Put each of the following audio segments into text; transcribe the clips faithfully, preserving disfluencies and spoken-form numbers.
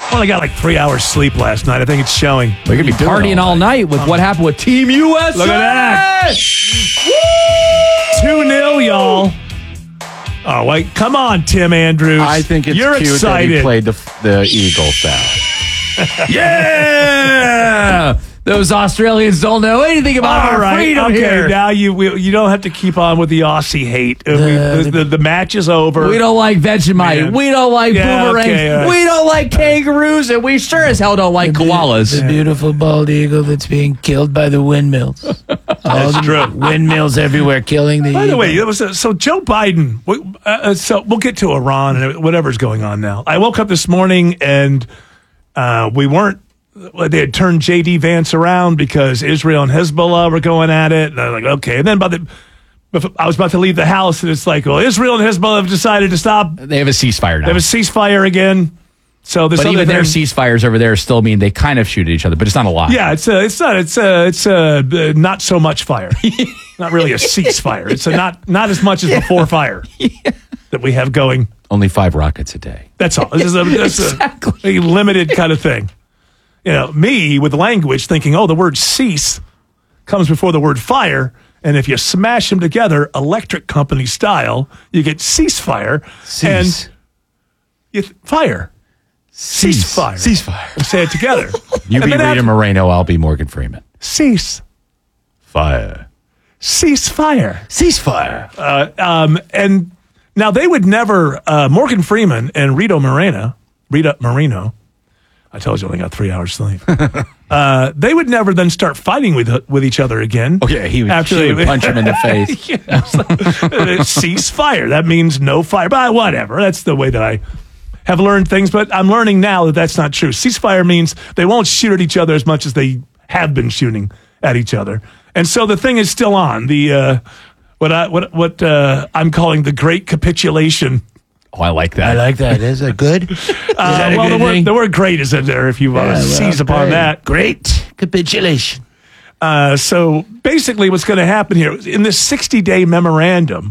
Only got like three hours sleep last night. I think it's showing. We're going to be partying all night with what happened with Team U S A. Look at that. two nil, y'all. Oh, wait. Come on, Tim Andrews. I think it's You're cute excited. that he played the, the Eagle sound. Yeah! Those Australians don't know anything about All our right, freedom okay, here. now you we, you don't have to keep on with the Aussie hate. Uh, we, the, the, the match is over. We don't like Vegemite. Man. We don't like Yeah, boomerangs. okay, all right. We don't like kangaroos, and we sure as hell don't like koalas. The beautiful bald eagle that's being killed by the windmills. All the true. windmills everywhere killing the By eagle. the way, it was a, so Joe Biden. we- Uh, so we'll get to Iran and whatever's going on now. I woke up this morning and uh, we weren't. They had turned J D Vance around because Israel and Hezbollah were going at it. And I was like, okay. And then by the, I was about to leave the house, and it's like, well, Israel and Hezbollah have decided to stop. They have a ceasefire now. They have a ceasefire again. So this but other even their thing- ceasefires over there still mean they kind of shoot at each other, but it's not a lot. Yeah, it's a, it's not, it's a, it's a, uh, not so much fire. Not really a ceasefire. It's a not, not as much as before fire that we have going. Only five rockets a day. That's all. This is a, this is Exactly. a, a limited kind of thing. You know, me with language thinking, oh, the word cease comes before the word fire. And if you smash them together, electric company style, you get ceasefire Cease. and you th- fire. Ceasefire. Ceasefire. Say it together. You And be then Rita after- Moreno, I'll be Morgan Freeman. Cease. Fire. Ceasefire. Ceasefire. Uh, um, and now they would never, uh, Morgan Freeman and Rita Moreno, Rita Moreno, I told you I only got three hours sleep. uh, they would never then start fighting with with each other again. Oh, yeah, he would, After she they- would punch him in the face. Yeah, so, cease fire. That means no fire. But whatever. That's the way that I have learned things. But I'm learning now that that's not true. Ceasefire means they won't shoot at each other as much as they have been shooting at each other. And so the thing is still on. The uh, what I what what uh, I'm calling the Great Capitulation. Oh, I like that. I like that. Is that good? Is that a Uh, well, good the word, thing? the word great is in there if you want Yeah, to well, seize upon great. that. Great capitulation. Uh, so basically, what's going to happen here in this sixty-day memorandum,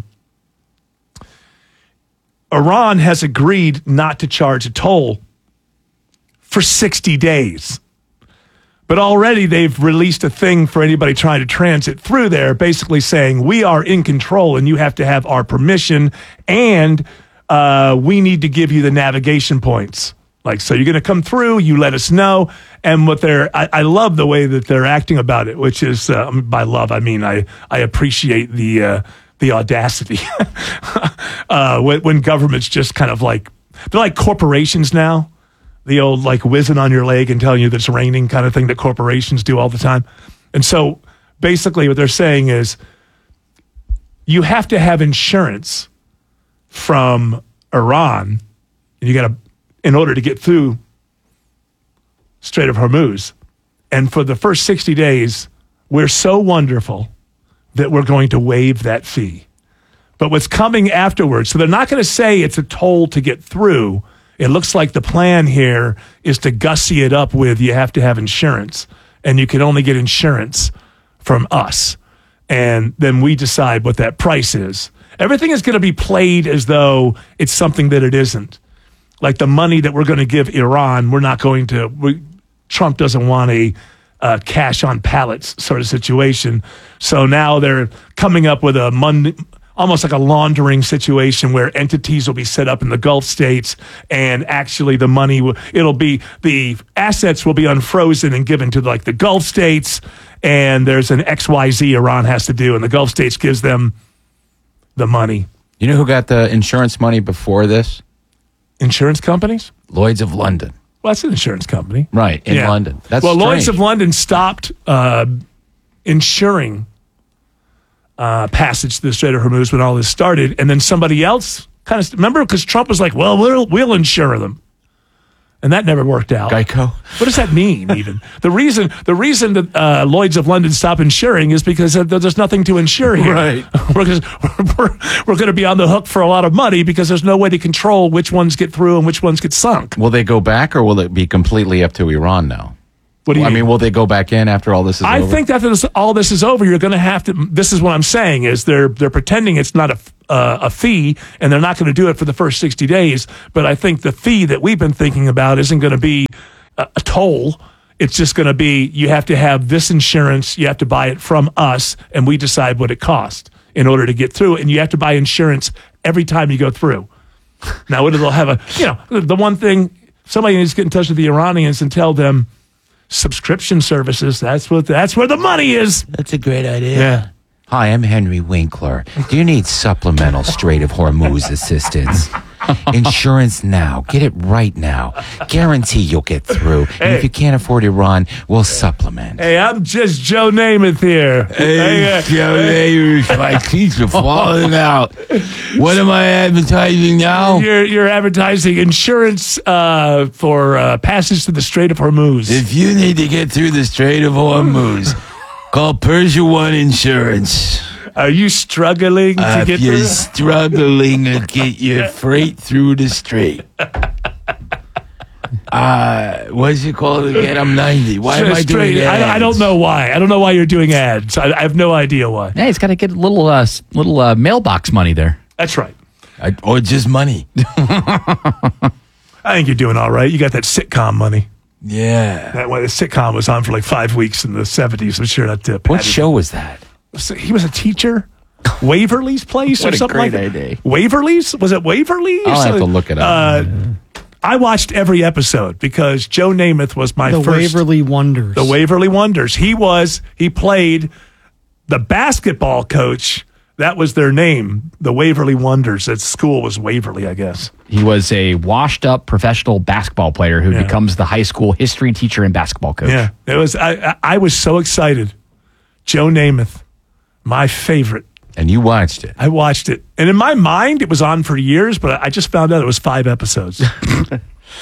Iran has agreed not to charge a toll for sixty days. But already they've released a thing for anybody trying to transit through there, basically saying we are in control and you have to have our permission, and uh, we need to give you the navigation points. Like, so you're going to come through, you let us know. And what they're, I, I love the way that they're acting about it, which is, uh, by love, I mean, I, I appreciate the, uh, the audacity. uh, when, when governments just kind of like, they're like corporations now. The old like whizzing on your leg and telling you that it's raining kind of thing that corporations do all the time. And so basically what they're saying is you have to have insurance from Iran, and you got to, in order to get through Strait of Hormuz. And for the first sixty days, we're so wonderful that we're going to waive that fee. But what's coming afterwards, so they're not going to say it's a toll to get through. It looks like the plan here is to gussy it up with you have to have insurance, and you can only get insurance from us. And then we decide what that price is. Everything is going to be played as though it's something that it isn't. Like the money that we're going to give Iran, we're not going to, we, Trump doesn't want a uh, cash on pallets sort of situation. So now they're coming up with a Monday, almost like a laundering situation where entities will be set up in the Gulf states, and actually the money will, it'll be, the assets will be unfrozen and given to like the Gulf states, and there's an X Y Z Iran has to do, and the Gulf states gives them the money. You know who got the insurance money before this? Insurance companies? Lloyd's of London. Well, that's an insurance company. Right, in Yeah. London. That's well, Lloyd's strange. of London stopped uh, insuring uh, passage to the Strait of Hormuz when all this started, and then somebody else kind of remember because Trump was like, "Well, we'll we'll insure them," and that never worked out. Geico. What does that mean? Even the reason the reason that uh, Lloyd's of London stopped insuring is because uh, there's nothing to insure here. Right. we're gonna, we're, we're going to be on the hook for a lot of money because there's no way to control which ones get through and which ones get sunk. Will they go back, or will it be completely up to Iran now? What do you I mean? mean, will they go back in after all this is I over? think that after all this is over, you're going to have to. This is what I'm saying: is they're they're pretending it's not a uh, a fee, and they're not going to do it for the first sixty days. But I think the fee that we've been thinking about isn't going to be a, a toll. It's just going to be you have to have this insurance. You have to buy it from us, and we decide what it costs in order to get through. And you have to buy insurance every time you go through. Now, they'll have a, you know, the one thing, somebody needs to get in touch with the Iranians and tell them subscription services, that's what, that's where the money is. That's a great idea. Yeah. Hi, I'm Henry Winkler. Do you need supplemental Strait of Hormuz assistance? Insurance now. Get it right now. Guarantee you'll get through. And Hey. if you can't afford Iran, we'll supplement. Hey, I'm just Joe Namath here. Hey, uh, my teeth are falling out. What am I advertising now? You're, you're advertising insurance uh, for uh, passage to the Strait of Hormuz. If you need to get through the Strait of Hormuz, call Persia One Insurance. Are you struggling to Uh, get if you're through? struggling to get your freight through the strait. Uh, what's it called again? I'm ninety. Why am I Straight- doing that? I, I don't know why. I don't know why you're doing ads. I, I have no idea why. Hey, he's got to get a little uh, s- little uh, mailbox money there. That's right. I, or just money. I think you're doing all right. You got that sitcom money. Yeah. That way, the sitcom was on for like five weeks in the seventies. I'm sure that. Uh, What padded- show was that? So he was a teacher. Waverly's Place What or a something great like that. idea. Waverly's? Was it Waverly? or I'll have to something? look it up. Uh, I watched every episode because Joe Namath was my The first. Waverly Wonders. The Waverly Wonders. He was, he played the basketball coach. That was their name, the Waverly Wonders. That school was Waverly, I guess. He was a washed-up professional basketball player who Yeah. becomes the high school history teacher and basketball coach. Yeah, it was. I, I, I was so excited. Joe Namath, my favorite. And you watched it. I watched it, and in my mind, it was on for years, but I just found out it was five episodes, and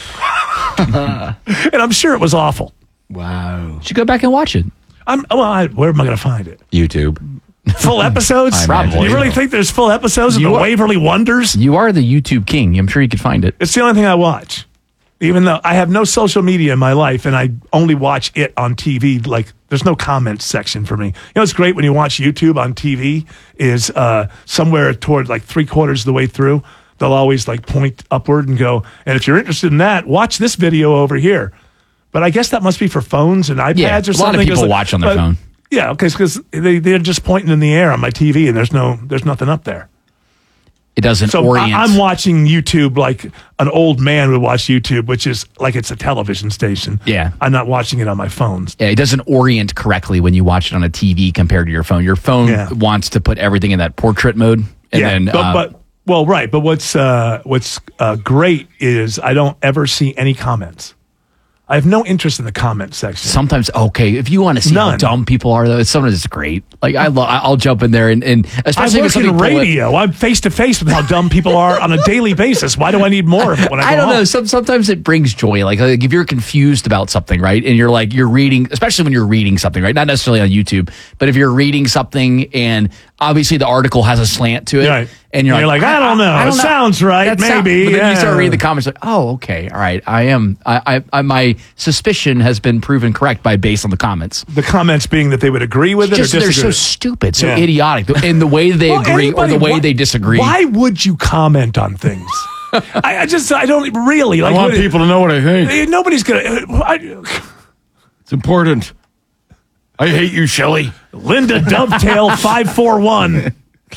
I'm sure it was awful. Wow. You should go back and watch it. I'm well. I, where am I going to find it? YouTube. Full episodes? I imagine. You really think there's full episodes of You the are- Waverly Wonders? You are the YouTube king. I'm sure you could find it. It's the only thing I watch. Even though I have no social media in my life and I only watch it on T V, like there's no comments section for me. You know, it's great when you watch YouTube on T V is uh, somewhere toward like three quarters of the way through, they'll always like point upward and go, and if you're interested in that, watch this video over here. But I guess that must be for phones and iPads Yeah, or a lot of something. people 'cause, watch on their but- phone. Yeah, okay, because they, they're just pointing in the air on my T V and there's no there's nothing up there. It doesn't So orient. I, I'm watching YouTube like an old man would watch YouTube, which is like it's a television station. Yeah. I'm not watching it on my phones. Yeah, it doesn't orient correctly when you watch it on a T V compared to your phone. Your phone Yeah. wants to put everything in that portrait mode, and yeah, then but, uh, but well, right. But what's uh, what's uh, great is I don't ever see any comments. I have no interest in the comment section. sometimes okay. If you want to see how None. dumb people are, though, sometimes it's great. Like I, lo- I'll jump in there and, and I especially work if something in polit- radio. I'm face to face with how dumb people are on a daily basis. Why do I need more of it when I go I don't home? know. Some, sometimes it brings joy. Like, like if you're confused about something, right? And you're like, you're reading, especially when you're reading something, right? Not necessarily on YouTube, but if you're reading something and obviously the article has a slant to it. Right. And you're, You're like, like, I don't know. It sounds right, That sound- maybe, but then you yeah. start reading the comments like, oh, okay. All right. I am, I, I, I, my suspicion has been proven correct by based on the comments. The comments being that they would agree with it Just, or they're disagree. so stupid, so Yeah. idiotic in the way they Well, agree or the anybody- way why- they disagree. Why would you comment on things? I, I just, I don't really like. I want what- people to know what I think. Eh, Nobody's gonna. uh, I, It's important. I hate you, Shelley. Linda Dovetail five four one.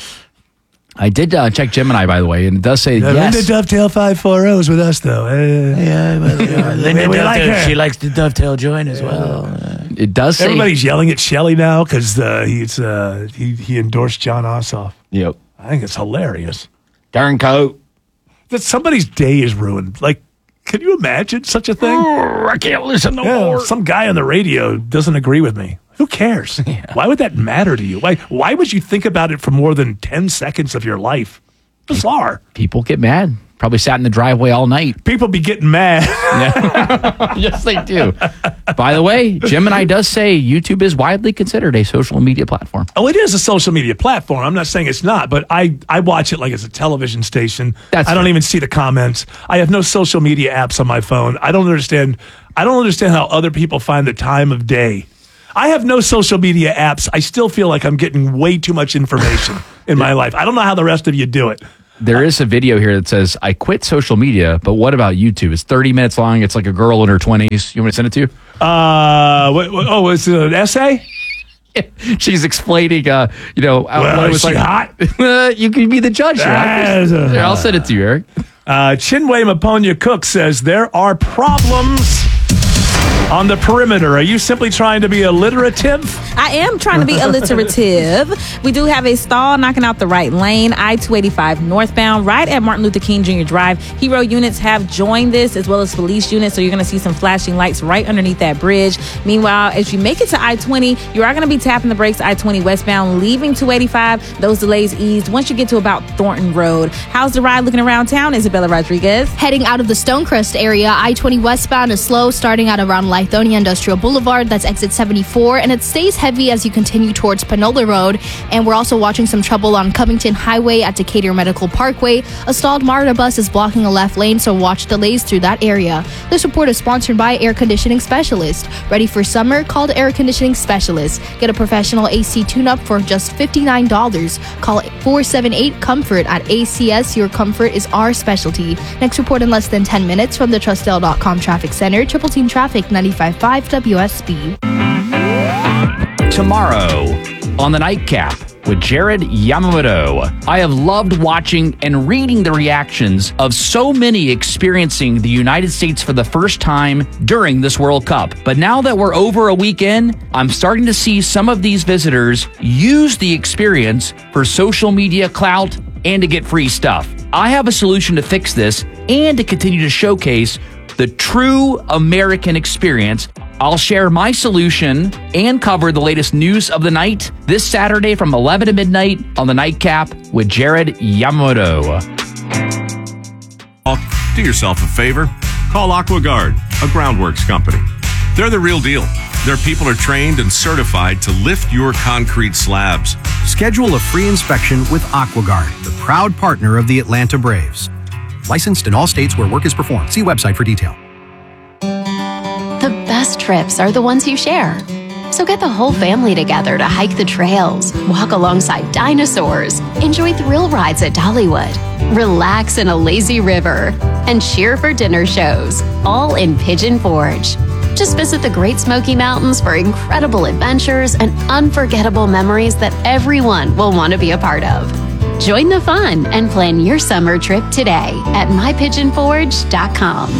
I did uh, check Gemini, by the way, and it does say Uh, yes. Linda Dovetail five four zero is with us though. Uh, Yeah, but, uh, Linda we like Dovetail, her. she likes to dovetail join as well. It does say Everybody's yelling at Shelley now because uh, he's uh, he he endorsed John Ossoff. Yep. I think it's hilarious Darn coat. that somebody's day is ruined. Like, can you imagine such a thing? I can't listen no Yeah, more. some guy on the radio doesn't agree with me. Who cares? Why would that matter to you? Why why would you think about it for more than ten seconds of your life? Bizarre. people get mad. Probably sat in the driveway all night. People be getting mad. Yes, they do. By the way, Gemini does say YouTube is widely considered a social media platform. Oh, it is a social media platform. I'm not saying it's not, but I, I watch it like it's a television station. That's I don't fair. even see the comments. I have no social media apps on my phone. I don't understand. I don't understand how other people find the time of day. I have no social media apps. I still feel like I'm getting way too much information in my life. I don't know how the rest of you do it. There is a video here that says, I quit social media, but what about YouTube? It's thirty minutes long. It's like a girl in her twenties. You want me to send it to you? Uh, what, what, oh, is it an essay? She's explaining, uh, you know, Well, what it is was she like. hot? You can be the judge here. Yes. Here, I'll send it to you, Eric. Uh, Chinwe Maponya Cook says there are problems on the perimeter. Are you simply trying to be alliterative? I am trying to be alliterative. We do have a stall knocking out the right lane, I two eighty-five northbound, right at Martin Luther King Junior Drive. Hero units have joined this, as well as police units, so you're going to see some flashing lights right underneath that bridge. Meanwhile, as you make it to I twenty, you are going to be tapping the brakes I twenty westbound, leaving two eighty-five. Those delays eased once you get to about Thornton Road. How's the ride looking around town, Isabella Rodriguez? Heading out of the Stonecrest area, I twenty westbound is slow, starting at around Lithonia Industrial Boulevard. That's exit seventy-four, and it stays heavy as you continue towards Panola Road. And we're also watching some trouble on Covington Highway at Decatur Medical Parkway. A stalled MARTA bus is blocking a left lane, so watch delays through that area. This report is sponsored by Air Conditioning Specialist. Ready for summer? Call the Air Conditioning Specialist. Get a professional A C tune-up for just fifty-nine dollars. Call four seven eight COMFORT at A C S. Your comfort is our specialty. Next report in less than ten minutes from the Trustdale dot com Traffic Center. Triple Team Traffic, ninety-five point five W S B. Tomorrow on the Nightcap with Jared Yamamoto. I have loved watching and reading the reactions of so many experiencing the United States for the first time during this World Cup. But now that we're over a weekend, I'm starting to see some of these visitors use the experience for social media clout and to get free stuff. I have a solution to fix this and to continue to showcase the true American experience. I'll share my solution and cover the latest news of the night this Saturday from eleven to midnight on the Nightcap with Jared Yamamoto. Do yourself a favor. Call AquaGuard, a groundworks company. They're the real deal. Their people are trained and certified to lift your concrete slabs. Schedule a free inspection with AquaGuard, the proud partner of the Atlanta Braves. Licensed in all states where work is performed. See website for detail. The best trips are the ones you share. So get the whole family together to hike the trails, walk alongside dinosaurs, enjoy thrill rides at Dollywood, relax in a lazy river, and cheer for dinner shows, all in Pigeon Forge. Just visit the Great Smoky Mountains for incredible adventures and unforgettable memories that everyone will want to be a part of. Join the fun and plan your summer trip today at my pigeon forge dot com.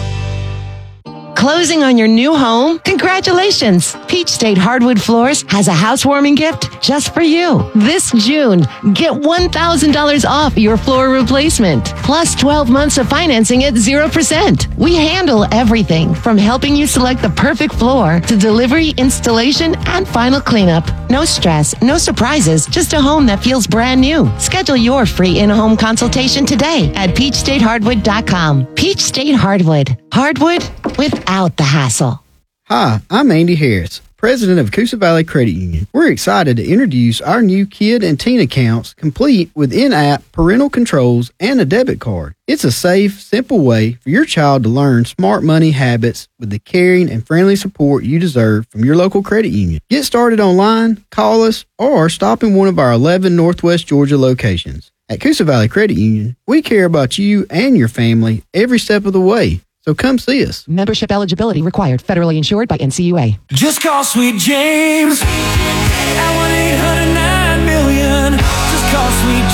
Closing on your new home? Congratulations! Peach State Hardwood Floors has a housewarming gift just for you. This June, get one thousand dollars off your floor replacement, plus twelve months of financing at zero percent. We handle everything from helping you select the perfect floor to delivery, installation, and final cleanup. No stress, no surprises, just a home that feels brand new. Schedule your free in-home consultation today at peach state hardwood dot com. Peach State Hardwood. Hardwood without the hassle. Hi, I'm Andy Harris, president of Coosa Valley Credit Union. We're excited to introduce our new kid and teen accounts complete with in-app parental controls and a debit card. It's a safe, simple way for your child to learn smart money habits with the caring and friendly support you deserve from your local credit union. Get started online, call us, or stop in one of our eleven Northwest Georgia locations. At Coosa Valley Credit Union, we care about you and your family every step of the way. So come see us. Membership eligibility required. Federally insured by N C U A. Just call Sweet James at one eight hundred nine million. Just call Sweet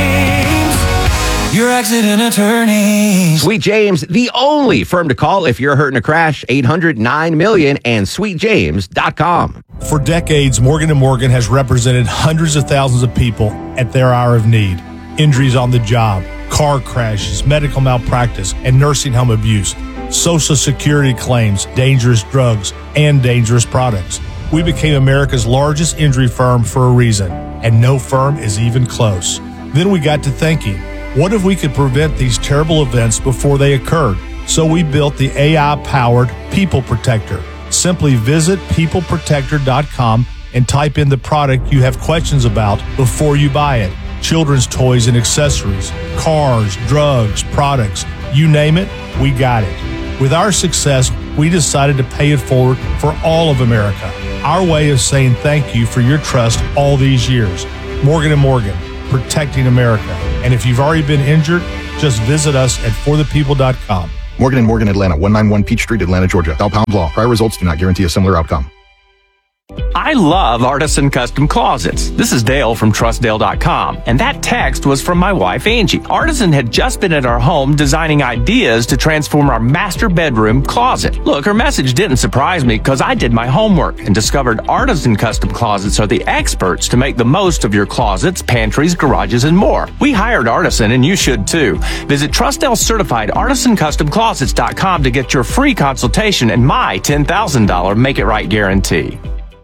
James, your accident attorney. Sweet James, the only firm to call if you're hurt in a crash. eight hundred nine million and sweet james dot com. For decades, Morgan and Morgan has represented hundreds of thousands of people at their hour of need. Injuries on the job, car crashes, medical malpractice, and nursing home abuse, Social Security claims, dangerous drugs, and dangerous products. We became America's largest injury firm for a reason, and no firm is even close. Then we got to thinking, what if we could prevent these terrible events before they occurred? So we built the A I-powered People Protector. Simply visit people protector dot com and type in the product you have questions about before you buy it. Children's toys and accessories, cars, drugs, products, you name it, we got it. With our success, we decided to pay it forward for all of America. Our way of saying thank you for your trust all these years. Morgan and Morgan, protecting America. And if you've already been injured, just visit us at for the people dot com. Morgan and Morgan, Atlanta, one ninety-one Peach Street, Atlanta, Georgia. Bell Pound Law. Prior results do not guarantee a similar outcome. I love Artisan Custom Closets. This is Dale from Trust Dale dot com, and that text was from my wife, Angie. Artisan had just been at our home designing ideas to transform our master bedroom closet. Look, her message didn't surprise me because I did my homework and discovered Artisan Custom Closets are the experts to make the most of your closets, pantries, garages, and more. We hired Artisan, and you should too. Visit Trust Dale certified artisan custom closets dot com to get your free consultation and my ten thousand dollars Make It Right guarantee.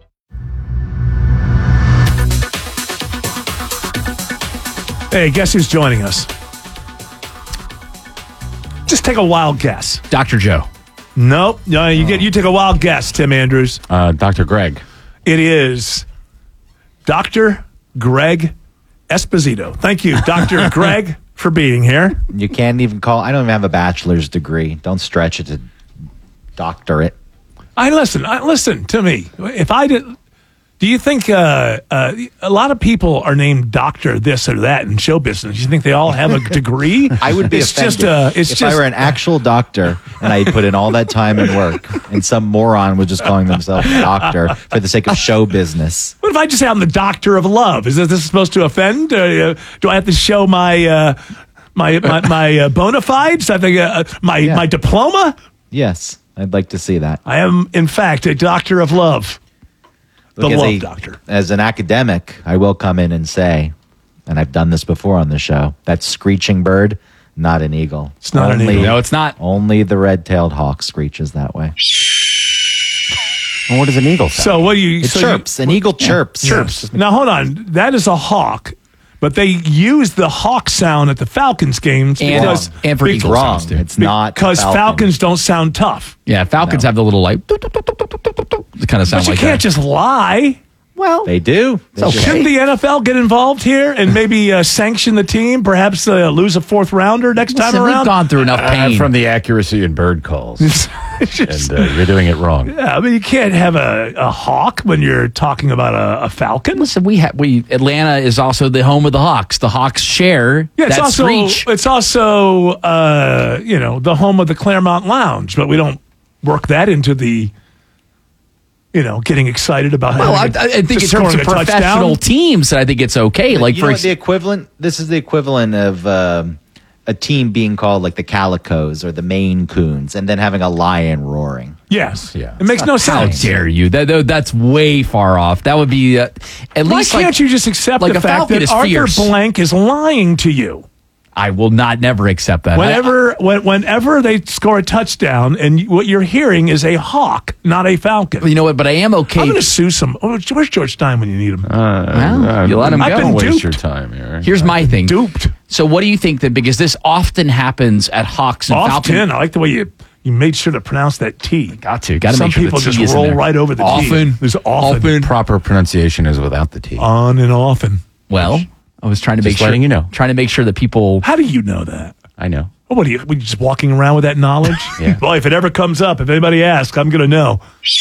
Hey, guess who's joining us? Just take a wild guess. Doctor Joe. Nope. No, you get you take a wild guess, Tim Andrews. Uh, Doctor Greg. It is Doctor Greg Esposito. Thank you, Doctor Greg, for being here. You can't even call. I don't even have a bachelor's degree. Don't stretch it to doctorate. I listen. I listen to me. If I did. Do you think uh, uh, a lot of people are named doctor this or that in show business? You think they all have a degree? I would be it's offended just uh, it's if just I were an actual doctor and I put in all that time and work, and some moron was just calling themselves a doctor for the sake of show business. What if I just say I'm the doctor of love? Is this, this supposed to offend? Uh, do I have to show my uh, my my, my uh, bona fides? I think uh, my Yeah. my diploma. Yes, I'd like to see that. I am, in fact, a doctor of love. The Look, as love a- doctor. As an academic, I will come in and say, and I've done this before on the show, that screeching bird, not an eagle. It's not an Only- eagle. No, it's not. Only the red-tailed hawk screeches that way. Well, what does an eagle sound? So what do you? It so chirps. You, An eagle chirps. Chirps. Now hold on. That is a hawk, but they use the hawk sound at the Falcons games And- because and for be- eagle Wrong. sounds, too. It's not because Falcon. Falcons don't sound tough. Yeah, Falcons No. have the little like the kind of sound But you like can't that. just lie. Well, they do. They okay. just- Shouldn't the N F L get involved here and maybe uh, sanction the team? Perhaps uh, lose a fourth rounder next time Listen, we've around. gone through enough Uh, pain. from the accuracy in bird calls. It's just- and uh, you're doing it wrong. yeah, I mean, you can't have a, a hawk when you're talking about a, a falcon. Listen, we have we Atlanta is also the home of the Hawks. The Hawks share Yeah, it's that also screech. it's also uh, you know the home of the Claremont Lounge, but we don't work that into the you know getting excited about. Well, I, having I think in just terms scoring of a touchdown. professional teams, I think it's okay. Like you for know what ex- the equivalent? This is the equivalent of um, a team being called like the Calicos or the Maine Coons, and then having a lion roaring. Yes, Yeah. it makes no how sense. dare you? That, that- that's way far off. That would be uh, at Why least can't like, you just accept like the a fact falcon that is Arthur fierce. Blank is lying to you? I will not never accept that. I- Whenever, when, whenever they score a touchdown, and you- what you're hearing is a hawk, not a falcon. you know what? But I am okay. I'm going to sue some. Oh, where's George Stein when you need him? Well, you let him I've go. been Don't waste duped. your time here. Here's my thing. Duped. So what do you think that because this often happens at Hawks and Often, Falcons? I like the way you you made sure to pronounce that T. Got to. Got to Some make sure people the T just is in roll there. right over the T. Often. There's often. Proper pronunciation is without the T. On and often. Well, I was trying to make Just sure. letting you know. Trying to make sure that people. How do you know that? I know. Well, what are you, we just walking around with that knowledge? Yeah. Well, if it ever comes up, if anybody asks, I'm going to know.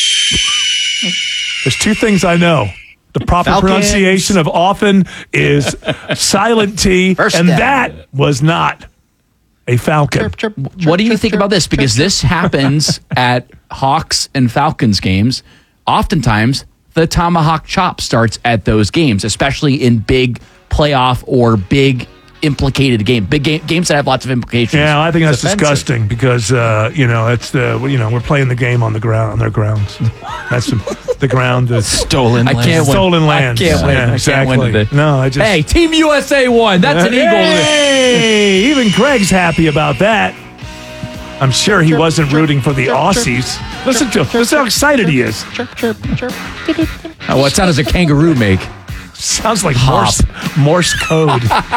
There's two things I know. The proper Falcons. pronunciation of often is silent T, First and down. that was not a falcon. Chirp, chirp, chirp, What do you chirp, think chirp, about this? Because chirp, this happens at Hawks and Falcons games. Oftentimes, the tomahawk chop starts at those games, especially in big playoff or big implicated game, big game, games that have lots of implications. Yeah, I think that's It's offensive. disgusting because uh, you know it's the you know we're playing the game on the ground on their grounds. That's the, the ground that's Stolen I can't win. stolen land. I can't win. Yeah, I can't exactly. win today. No, I just Hey, Team U S A won. That's an eagle. Hey, even Greg's happy about that. I'm sure he wasn't rooting for the Aussies. Listen to him. Listen how excited he is. chirp, chirp, chirp. Oh, what sound does a kangaroo make? Sounds like Hop. Morse, Morse code.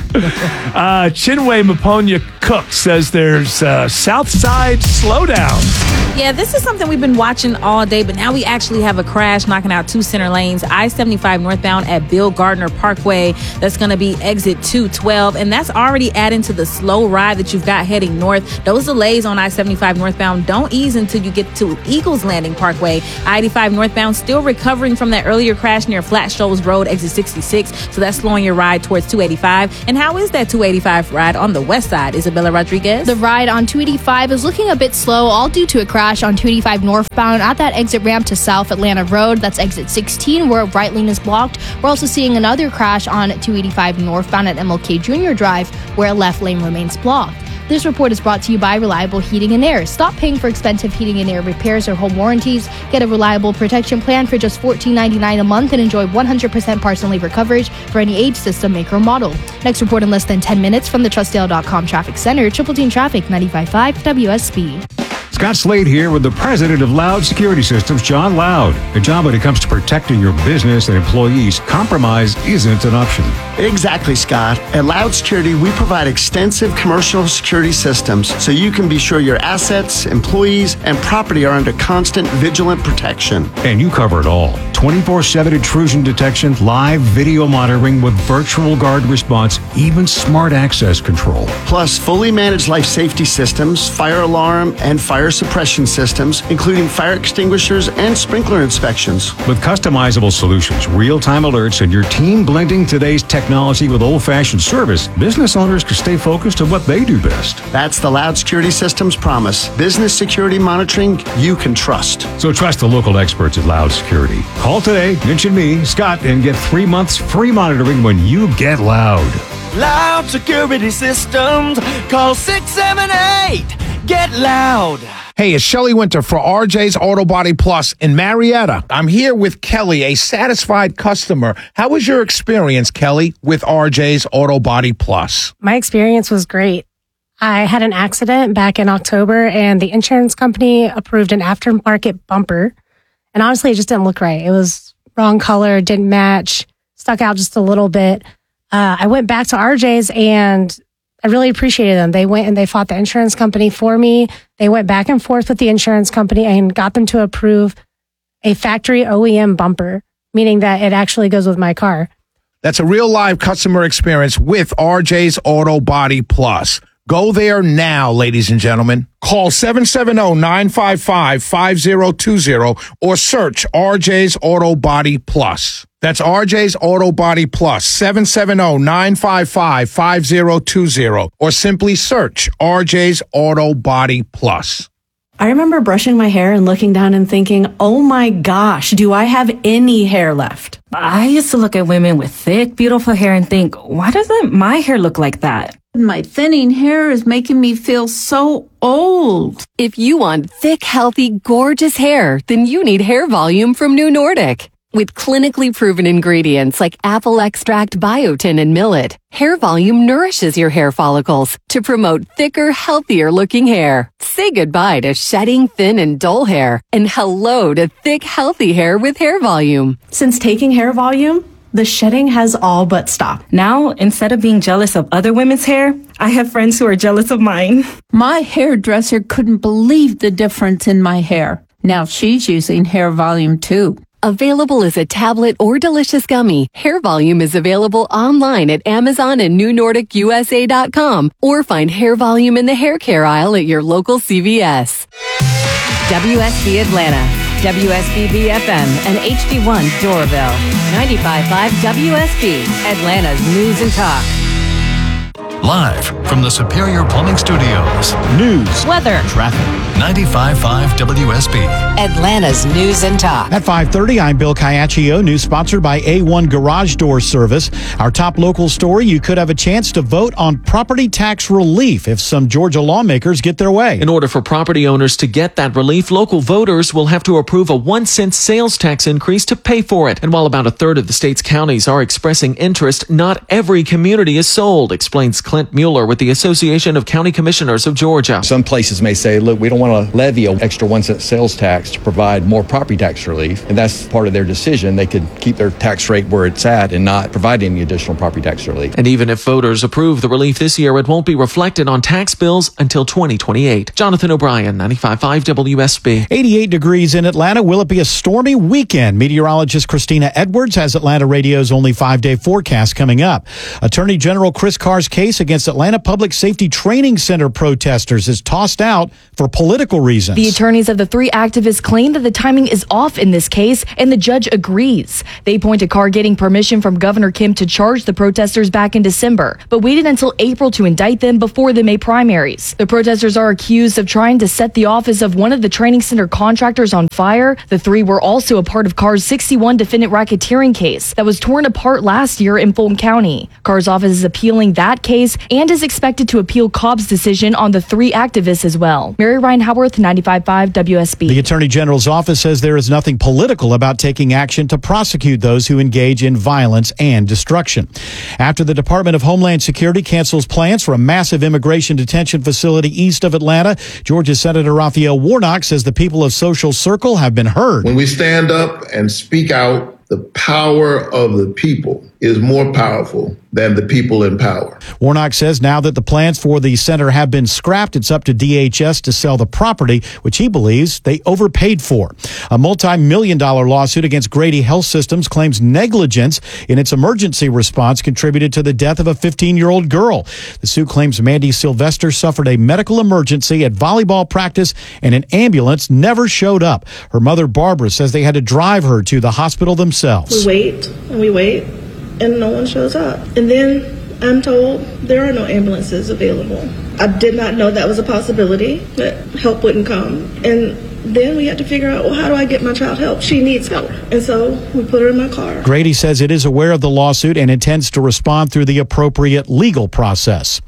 uh, Chinwe Maponya Cook says there's uh, South Side slowdown. Yeah, this is something we've been watching all day, but now we actually have a crash knocking out two center lanes. I seventy-five northbound at Bill Gardner Parkway. That's going to be exit two twelve, and that's already adding to the slow ride that you've got heading north. Those delays on I seventy-five northbound don't ease until you get to Eagles Landing Parkway. I eighty-five northbound still recovering from that earlier crash near Flat Shoals Road, exit sixty-six, so that's slowing your ride towards two eighty-five. And how is that two eighty-five ride on the west side, Isabella Rodriguez? The ride on two eighty-five is looking a bit slow, all due to a crash on two eighty-five northbound at that exit ramp to South Atlanta Road. That's exit sixteen, where right lane is blocked. We're also seeing another crash on two eighty-five northbound at M L K Junior Drive, where a left lane remains blocked. This report is brought to you by Reliable Heating and Air. Stop paying for expensive heating and air repairs or home warranties. Get a reliable protection plan for just fourteen ninety-nine a month and enjoy one hundred percent parts and labor coverage for any age, system, make, or model. Next report in less than ten minutes from the Trust Dale dot com Traffic Center. Triple Team Traffic, ninety-five point five W S B. Scott Slade here with the president of Loud Security Systems, John Loud. Good job when it comes to protecting your business and employees. Compromise isn't an option. Exactly, Scott. At Loud Security, we provide extensive commercial security systems so you can be sure your assets, employees, and property are under constant vigilant protection. And you cover it all. twenty-four seven intrusion detection, live video monitoring with virtual guard response, even smart access control. Plus, fully managed life safety systems, fire alarm, and fire suppression systems, including fire extinguishers and sprinkler inspections. With customizable solutions, real-time alerts, and your team blending today's technology with old-fashioned service, business owners can stay focused on what they do best. That's the Loud Security Systems promise. Business security monitoring you can trust. So trust the local experts at Loud Security. Call today, mention me, Scott, and get three months free monitoring when you get Loud. Loud Security Systems. Call six seven eight. Get Loud. Hey, it's Shelley Winter for R J's Auto Body Plus in Marietta. I'm here with Kelly, a satisfied customer. How was your experience, Kelly, with R J's Auto Body Plus? My experience was great. I had an accident back in October, and the insurance company approved an aftermarket bumper. And honestly, it just didn't look right. It was wrong color, didn't match, stuck out just a little bit. Uh, I went back to R J's, and I really appreciated them. They went and they fought the insurance company for me. They went back and forth with the insurance company and got them to approve a factory O E M bumper, meaning that it actually goes with my car. That's a real live customer experience with R J's Auto Body Plus. Go there now, ladies and gentlemen. Call seven seven zero, nine five five, five zero two zero or search R J's Auto Body Plus. That's R J's Auto Body Plus, seven seven zero, nine five five, five zero two zero or simply search R J's Auto Body Plus. I remember brushing my hair and looking down and thinking, oh my gosh, do I have any hair left? I used to look at women with thick, beautiful hair and think, why doesn't my hair look like that? My thinning hair is making me feel so old. If you want thick, healthy, gorgeous hair, then you need Hair Volume from New Nordic. With clinically proven ingredients like apple extract, biotin, and millet, Hair Volume nourishes your hair follicles to promote thicker, healthier looking hair. Say goodbye to shedding, thin, and dull hair, and hello to thick, healthy hair with Hair Volume. Since taking Hair Volume, the shedding has all but stopped. Now, instead of being jealous of other women's hair, I have friends who are jealous of mine. My hairdresser couldn't believe the difference in my hair. Now she's using Hair Volume too. Available as a tablet or delicious gummy, Hair Volume is available online at Amazon and New Nordic U S A dot com or find Hair Volume in the hair care aisle at your local C V S. W S B Atlanta, W S B B F M, and H D one Doraville. ninety-five point five W S B, Atlanta's News and Talk. Live from the Superior Plumbing Studios. News, weather, traffic. ninety-five point five W S B. Atlanta's News and Talk. At five thirty, I'm Bill Caiaccio. News sponsored by A one Garage Door Service. Our top local story, you could have a chance to vote on property tax relief if some Georgia lawmakers get their way. In order for property owners to get that relief, local voters will have to approve a one cent sales tax increase to pay for it. And while about a third of the state's counties are expressing interest, not every community is sold, explains Clint Mueller with with the Association of County Commissioners of Georgia. Some places may say, look, we don't want to levy an extra one cent sales tax to provide more property tax relief. And that's part of their decision. They could keep their tax rate where it's at and not provide any additional property tax relief. And even if voters approve the relief this year, it won't be reflected on tax bills until twenty twenty-eight. Jonathan O'Brien, ninety-five point five W S B. eighty-eight degrees in Atlanta. Will it be a stormy weekend? Meteorologist Christina Edwards has Atlanta Radio's only five-day forecast coming up. Attorney General Chris Carr's case against Atlanta Public Safety Training Center protesters is tossed out for political reasons. The attorneys of the three activists claim that the timing is off in this case, and the judge agrees. They point to Carr getting permission from Governor Kim to charge the protesters back in December, but waited until April to indict them before the May primaries. The protesters are accused of trying to set the office of one of the training center contractors on fire. The three were also a part of Carr's sixty-one defendant racketeering case that was torn apart last year in Fulton County. Carr's office is appealing that case and is expected to appeal Cobb's decision on the three activists as well. Mary Ryan Howarth, ninety-five point five W S B. The Attorney General's office says there is nothing political about taking action to prosecute those who engage in violence and destruction. After the Department of Homeland Security cancels plans for a massive immigration detention facility east of Atlanta, Georgia Senator Raphael Warnock says the people of Social Circle have been heard. When we stand up and speak out, the power of the people is more powerful than the people in power. Warnock says now that the plans for the center have been scrapped, it's up to D H S to sell the property, which he believes they overpaid for. A multi-million dollar lawsuit against Grady Health Systems claims negligence in its emergency response contributed to the death of a fifteen-year-old girl. The suit claims Mandy Sylvester suffered a medical emergency at volleyball practice and an ambulance never showed up. Her mother, Barbara, says they had to drive her to the hospital themselves. We wait and we wait and no one shows up. And then I'm told there are no ambulances available. I did not know that was a possibility, that help wouldn't come. And then we had to figure out, well, how do I get my child help? She needs help. And so we put her in my car. Grady says it is aware of the lawsuit and intends to respond through the appropriate legal process.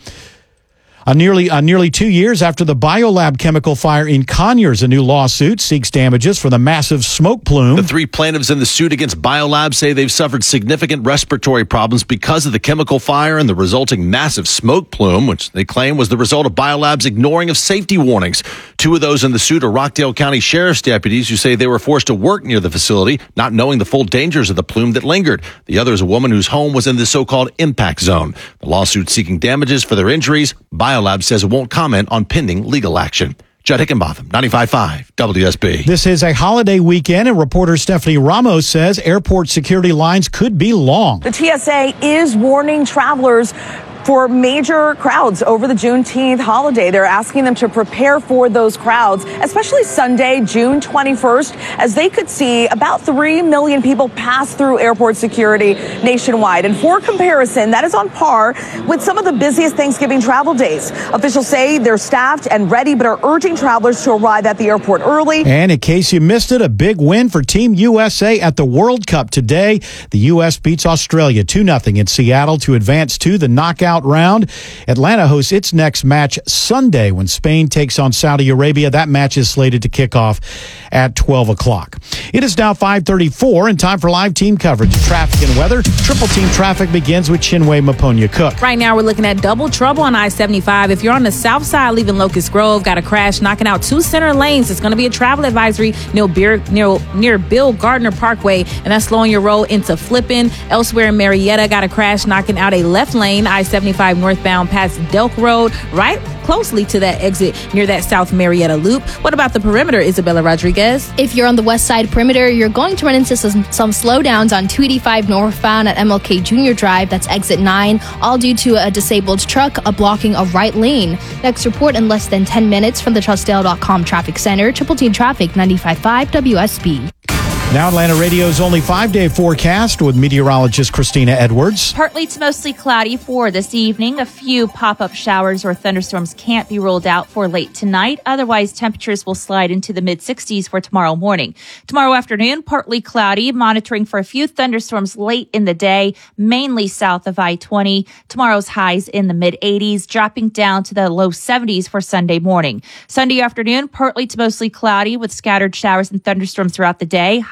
A nearly, a nearly two years after the Biolab chemical fire in Conyers, a new lawsuit seeks damages for the massive smoke plume. The three plaintiffs in the suit against Biolab say they've suffered significant respiratory problems because of the chemical fire and the resulting massive smoke plume, which they claim was the result of Biolab's ignoring of safety warnings. Two of those in the suit are Rockdale County Sheriff's deputies who say they were forced to work near the facility, not knowing the full dangers of the plume that lingered. The other is a woman whose home was in the so-called impact zone. The lawsuit seeking damages for their injuries. Biolab says it won't comment on pending legal action. Judd Hickenbotham, ninety-five point five W S B. This is a holiday weekend, and reporter Stephanie Ramos says airport security lines could be long. The T S A is warning travelers for major crowds over the Juneteenth holiday. They're asking them to prepare for those crowds, especially Sunday, June twenty-first, as they could see about three million people pass through airport security nationwide. And for comparison, that is on par with some of the busiest Thanksgiving travel days. Officials say they're staffed and ready, but are urging travelers to arrive at the airport early. And in case you missed it, a big win for Team U S A at the World Cup today. The U S beats Australia two nothing in Seattle to advance to the knockout round. Atlanta hosts its next match Sunday when Spain takes on Saudi Arabia. That match is slated to kick off at twelve o'clock. It is now five thirty-four and time for live team coverage of traffic and weather. Triple team traffic begins with Chinwe Maponia Cook. Right now we're looking at double trouble on I seventy-five. If you're on the south side leaving Locust Grove, got a crash knocking out two center lanes. It's going to be a travel advisory near, Beer, near, near Bill Gardner Parkway, and that's slowing your road into Flippin. Elsewhere in Marietta, got a crash knocking out a left lane, I seventy-five northbound past Delk Road, right closely to that exit near that South Marietta loop. What about the perimeter, Isabella Rodriguez? If you're on the west side perimeter, you're going to run into some, some slowdowns on two eighty-five northbound at M L K Junior Drive. That's exit nine, all due to a disabled truck uh, blocking a right lane. Next report in less than ten minutes from the Trustdale dot com Traffic Center. Triple Team Traffic, ninety-five point five W S B. Now Atlanta Radio's only five-day forecast with meteorologist Christina Edwards. Partly to mostly cloudy for this evening. A few pop-up showers or thunderstorms can't be ruled out for late tonight. Otherwise, temperatures will slide into the mid-sixties for tomorrow morning. Tomorrow afternoon, partly cloudy, monitoring for a few thunderstorms late in the day, mainly south of I twenty. Tomorrow's highs in the mid-eighties, dropping down to the low seventies for Sunday morning. Sunday afternoon, partly to mostly cloudy with scattered showers and thunderstorms throughout the day.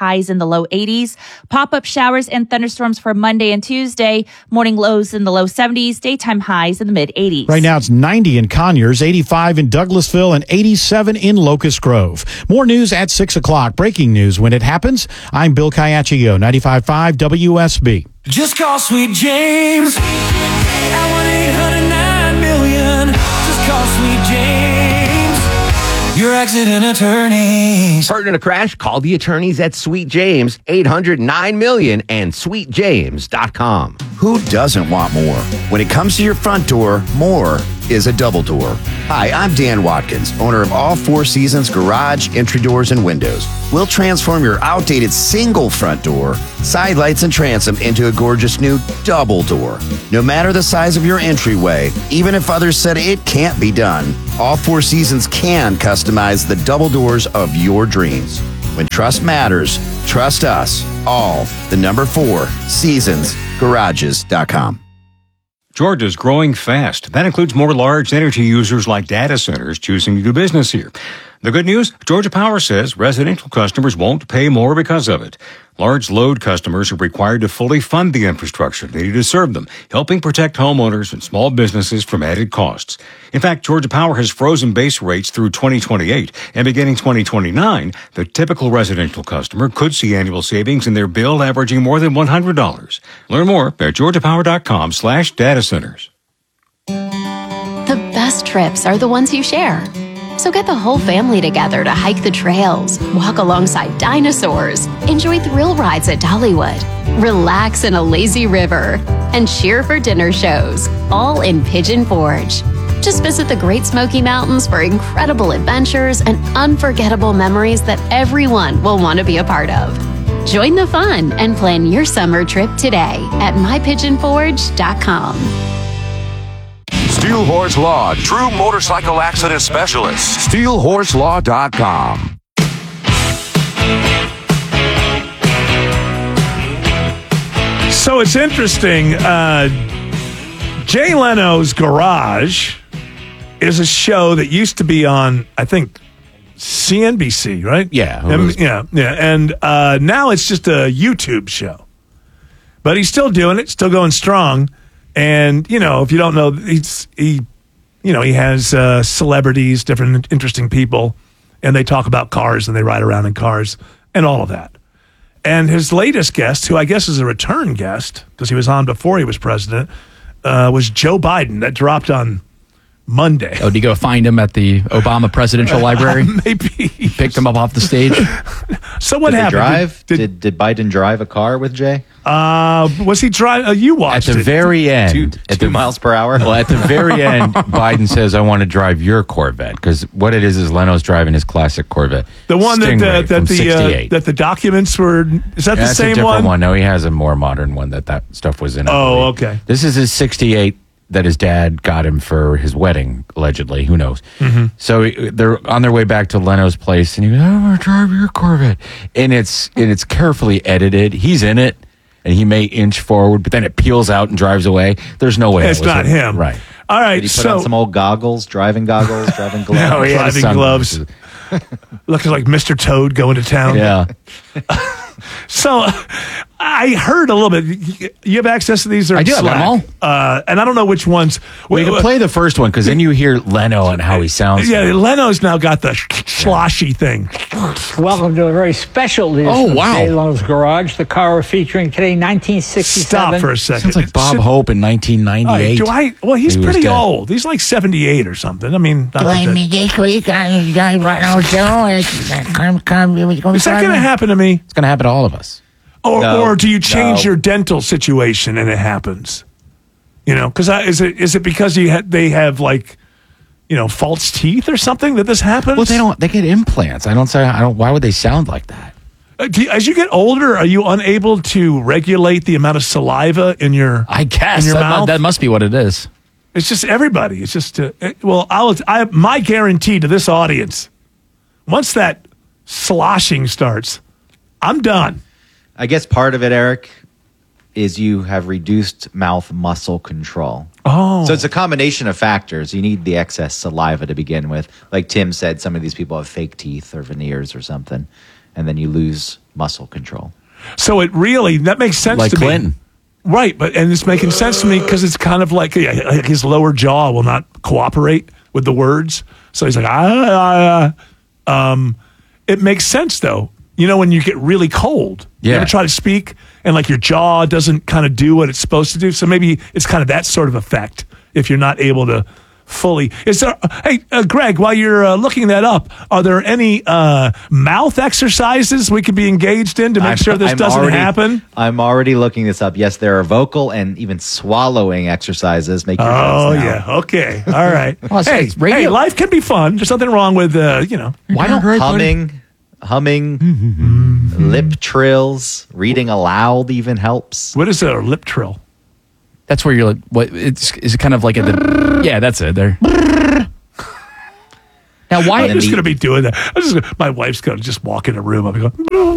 highs in the low eighties. Pop-up showers and thunderstorms for Monday and Tuesday. Morning lows in the low seventies, daytime highs in the mid-eighties. Right now it's ninety in Conyers, eighty-five in Douglasville, and eighty-seven in Locust Grove. More news at six o'clock. Breaking news when it happens. I'm Bill Caiaccio, ninety-five point five W S B. Just call Sweet James at one eight hundred nine million. Just call Sweet James, your accident attorneys. Hurt in a crash? Call the attorneys at Sweet James, eight hundred nine million and sweet james dot com. Who doesn't want more? When it comes to your front door, more is a double door. Hi, I'm Dan Watkins, owner of All Four Seasons Garage, Entry Doors, and Windows. We'll transform your outdated single front door, side lights, and transom into a gorgeous new double door. No matter the size of your entryway, even if others said it can't be done, All Four Seasons can customize the double doors of your dreams. When trust matters, trust us. All, the number four, seasons garages dot com. Georgia's growing fast. That includes more large energy users like data centers choosing to do business here. The good news, Georgia Power says residential customers won't pay more because of it. Large load customers are required to fully fund the infrastructure needed to serve them, helping protect homeowners and small businesses from added costs. In fact, Georgia Power has frozen base rates through twenty twenty-eight, and beginning twenty twenty-nine, the typical residential customer could see annual savings in their bill averaging more than one hundred dollars. Learn more at georgia power dot com slash data centers. The best trips are the ones you share. So get the whole family together to hike the trails, walk alongside dinosaurs, enjoy thrill rides at Dollywood, relax in a lazy river, and cheer for dinner shows, all in Pigeon Forge. Just visit the Great Smoky Mountains for incredible adventures and unforgettable memories that everyone will want to be a part of. Join the fun and plan your summer trip today at my pigeon forge dot com. Steel Horse Law, true motorcycle accident specialist. steel horse law dot com. So it's interesting. Uh, Jay Leno's Garage is a show that used to be on, I think, C N B C, right? Yeah. Um, yeah, yeah. And uh, now it's just a YouTube show. But he's still doing it, still going strong. And, you know, if you don't know, he's, he, you know, he has uh, celebrities, different interesting people, and they talk about cars and they ride around in cars and all of that. And his latest guest, who I guess is a return guest, because he was on before he was president, uh, was Joe Biden. That dropped on Monday. Oh, did you go find him at the Obama Presidential Library? Uh, maybe. You picked him up off the stage? So what did happened? They drive? Did, did, did Biden drive a car with Jay? Uh, was he driving? Uh, you watched At the it. very end. Two, at two the, miles per hour? Well, at the very end, Biden says, I want to drive your Corvette. Because what it is is Leno's driving his classic Corvette. The one that, Stingray uh, that, from the, uh, sixty-eight. that the documents were, is that Yeah, the that's same a different one? one? No, he has a more modern one that that stuff was in. I Oh, believe. okay. This is his sixty-eight that his dad got him for his wedding, allegedly. Who knows? Mm-hmm. So he- they're on their way back to Leno's place, and he goes, I want to drive your Corvette. And it's, and it's carefully edited. He's in it, and he may inch forward, but then it peels out and drives away. There's no way. that It's was not him. Right. All right, Did he put so on some old goggles, driving goggles, driving gloves? No, he had driving gloves, looking like Mister Toad going to town. Yeah. So I heard a little bit. You have access to these? Or I do have them all. Uh, and I don't know which ones. We can play the first one, because then you hear Leno and how he sounds. Yeah, Leno's now got the sloshy thing. Welcome to a very special edition Oh, of wow. Jay Leno's Garage. The car we're featuring today, nineteen sixty-seven. Stop for a second. Sounds like Bob Should- Hope in nineteen ninety-eight. Do I? Well, he's He was pretty dead. old. He's like seventy-eight or something. I mean, not like that. this week, I got right now, come, come, Is that going to happen to me? It's going to happen to all of us. Or, No, or do you change no. your dental situation and it happens? You know, because is it is it because you ha- they have like, you know, false teeth or something that this happens? Well, they don't. They get implants. I don't say. I don't. Why would they sound like that? Uh, do you- as you get older, are you unable to regulate the amount of saliva in your? I guess in your that, mu- mouth. that must be what it is. It's just everybody. It's just uh, it- well, I'll I my guarantee to this audience, once that sloshing starts, I'm done. I guess part of it, Eric, is you have reduced mouth muscle control. Oh. So it's a combination of factors. You need the excess saliva to begin with. Like Tim said, some of these people have fake teeth or veneers or something. And then you lose muscle control. So it really, that makes sense Like to Clinton. me. Right, but and it's making sense to me because it's kind of like, yeah, like his lower jaw will not cooperate with the words. So he's like, ah, ah, ah. Um, it makes sense though. You know, when you get really cold, you Yeah. ever try to speak and like your jaw doesn't kind of do what it's supposed to do. So maybe it's kind of that sort of effect if you're not able to fully. Is there? Hey, uh, Greg, while you're uh, looking that up, are there any uh, mouth exercises we could be engaged in to make I'm- sure this I'm doesn't already- happen? I'm already looking this up. Yes, there are vocal and even swallowing exercises. Make your Oh notes now. yeah, okay, all right. Well, it's- hey, it's radio. hey, life can be fun. There's nothing wrong with uh, you know. Why don't humming, humming, lip trills, reading aloud even helps. What is a lip trill? That's where you're like, what? It's is it kind of like a the, yeah, that's it. There. Now, why? I'm just going to be doing that. I'm just gonna, my wife's going to just walk in a room. I'll be going.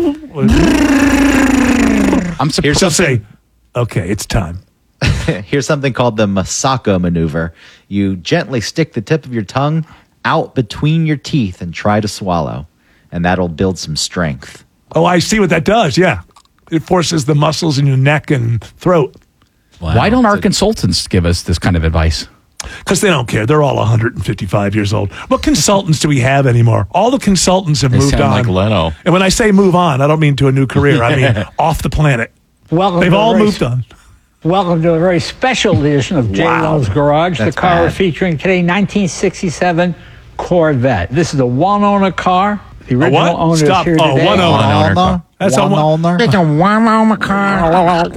I'm Here's She'll something- say, "Okay, it's time." Here's something called the Masako maneuver. You gently stick the tip of your tongue out between your teeth and try to swallow, and that'll build some strength. Oh, I see what that does. Yeah, it forces the muscles in your neck and throat. Why don't our consultants give us this kind of advice? Because they don't care. They're all one hundred fifty-five years old. What consultants do we have anymore? All the consultants have They moved sound on. like Leno. And when I say move on, I don't mean to a new career. I mean off the planet. Welcome They've to a all very moved sp- on. Welcome to a very special edition of J. Wow. Lo's Garage. That's the car we're bad. featuring today, nineteen sixty-seven Corvette. This is a one-owner car. The original what? owner Stop. is here Oh, today. one owner. One owner car. That's a one- owner. It's a one-owner car.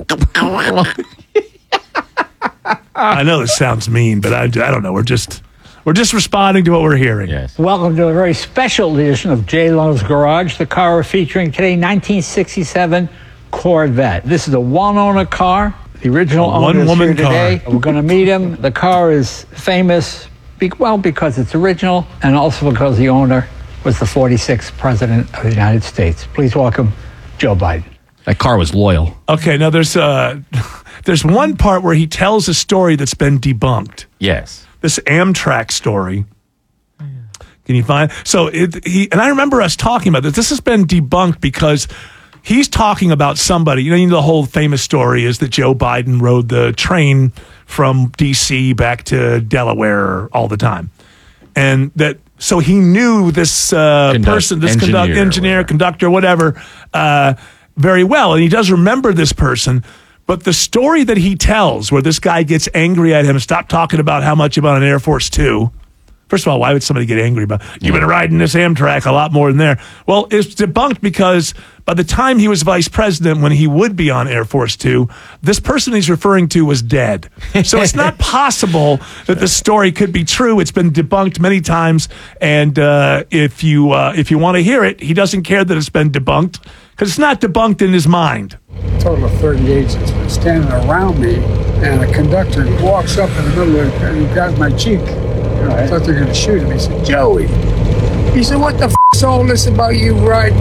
I know this sounds mean, but I, I don't know. We're just we're just responding to what we're hearing. Yes. Welcome to a very special edition of J. Lo's Garage. The car we're featuring today, nineteen sixty-seven Corvette. This is a one-owner car. The original A owner is one-woman here today. car. We're going to meet him. The car is famous, be- well, because it's original, and also because the owner was the forty-sixth president of the United States. Please welcome Joe Biden. That car was loyal. Okay, now there's uh there's one part where he tells a story that's been debunked. Yes. This Amtrak story. Can you find? So it, he and I remember us talking about this. This has been debunked because he's talking about somebody. You know, you know the whole famous story is that Joe Biden rode the train from D C back to Delaware all the time, and that so he knew this uh, Conduct- person, this engineer conduct, or engineer, conductor, whatever, uh, very well, and he does remember this person. But the story that he tells, where this guy gets angry at him, stop talking about how much about an Air Force Two. First of all, why would somebody get angry about, you've been riding this Amtrak a lot more than there? Well, it's debunked because by the time he was vice president, when he would be on Air Force Two, this person he's referring to was dead. So it's not possible that the story could be true. It's been debunked many times. And uh, if you uh, if you want to hear it, he doesn't care that it's been debunked because it's not debunked in his mind. Total of thirty agents been standing around me, and a conductor walks up in the middle of it and he grabs my cheek. I thought they were going to shoot him. He said, Joey. He said, what the f*** is all this about you riding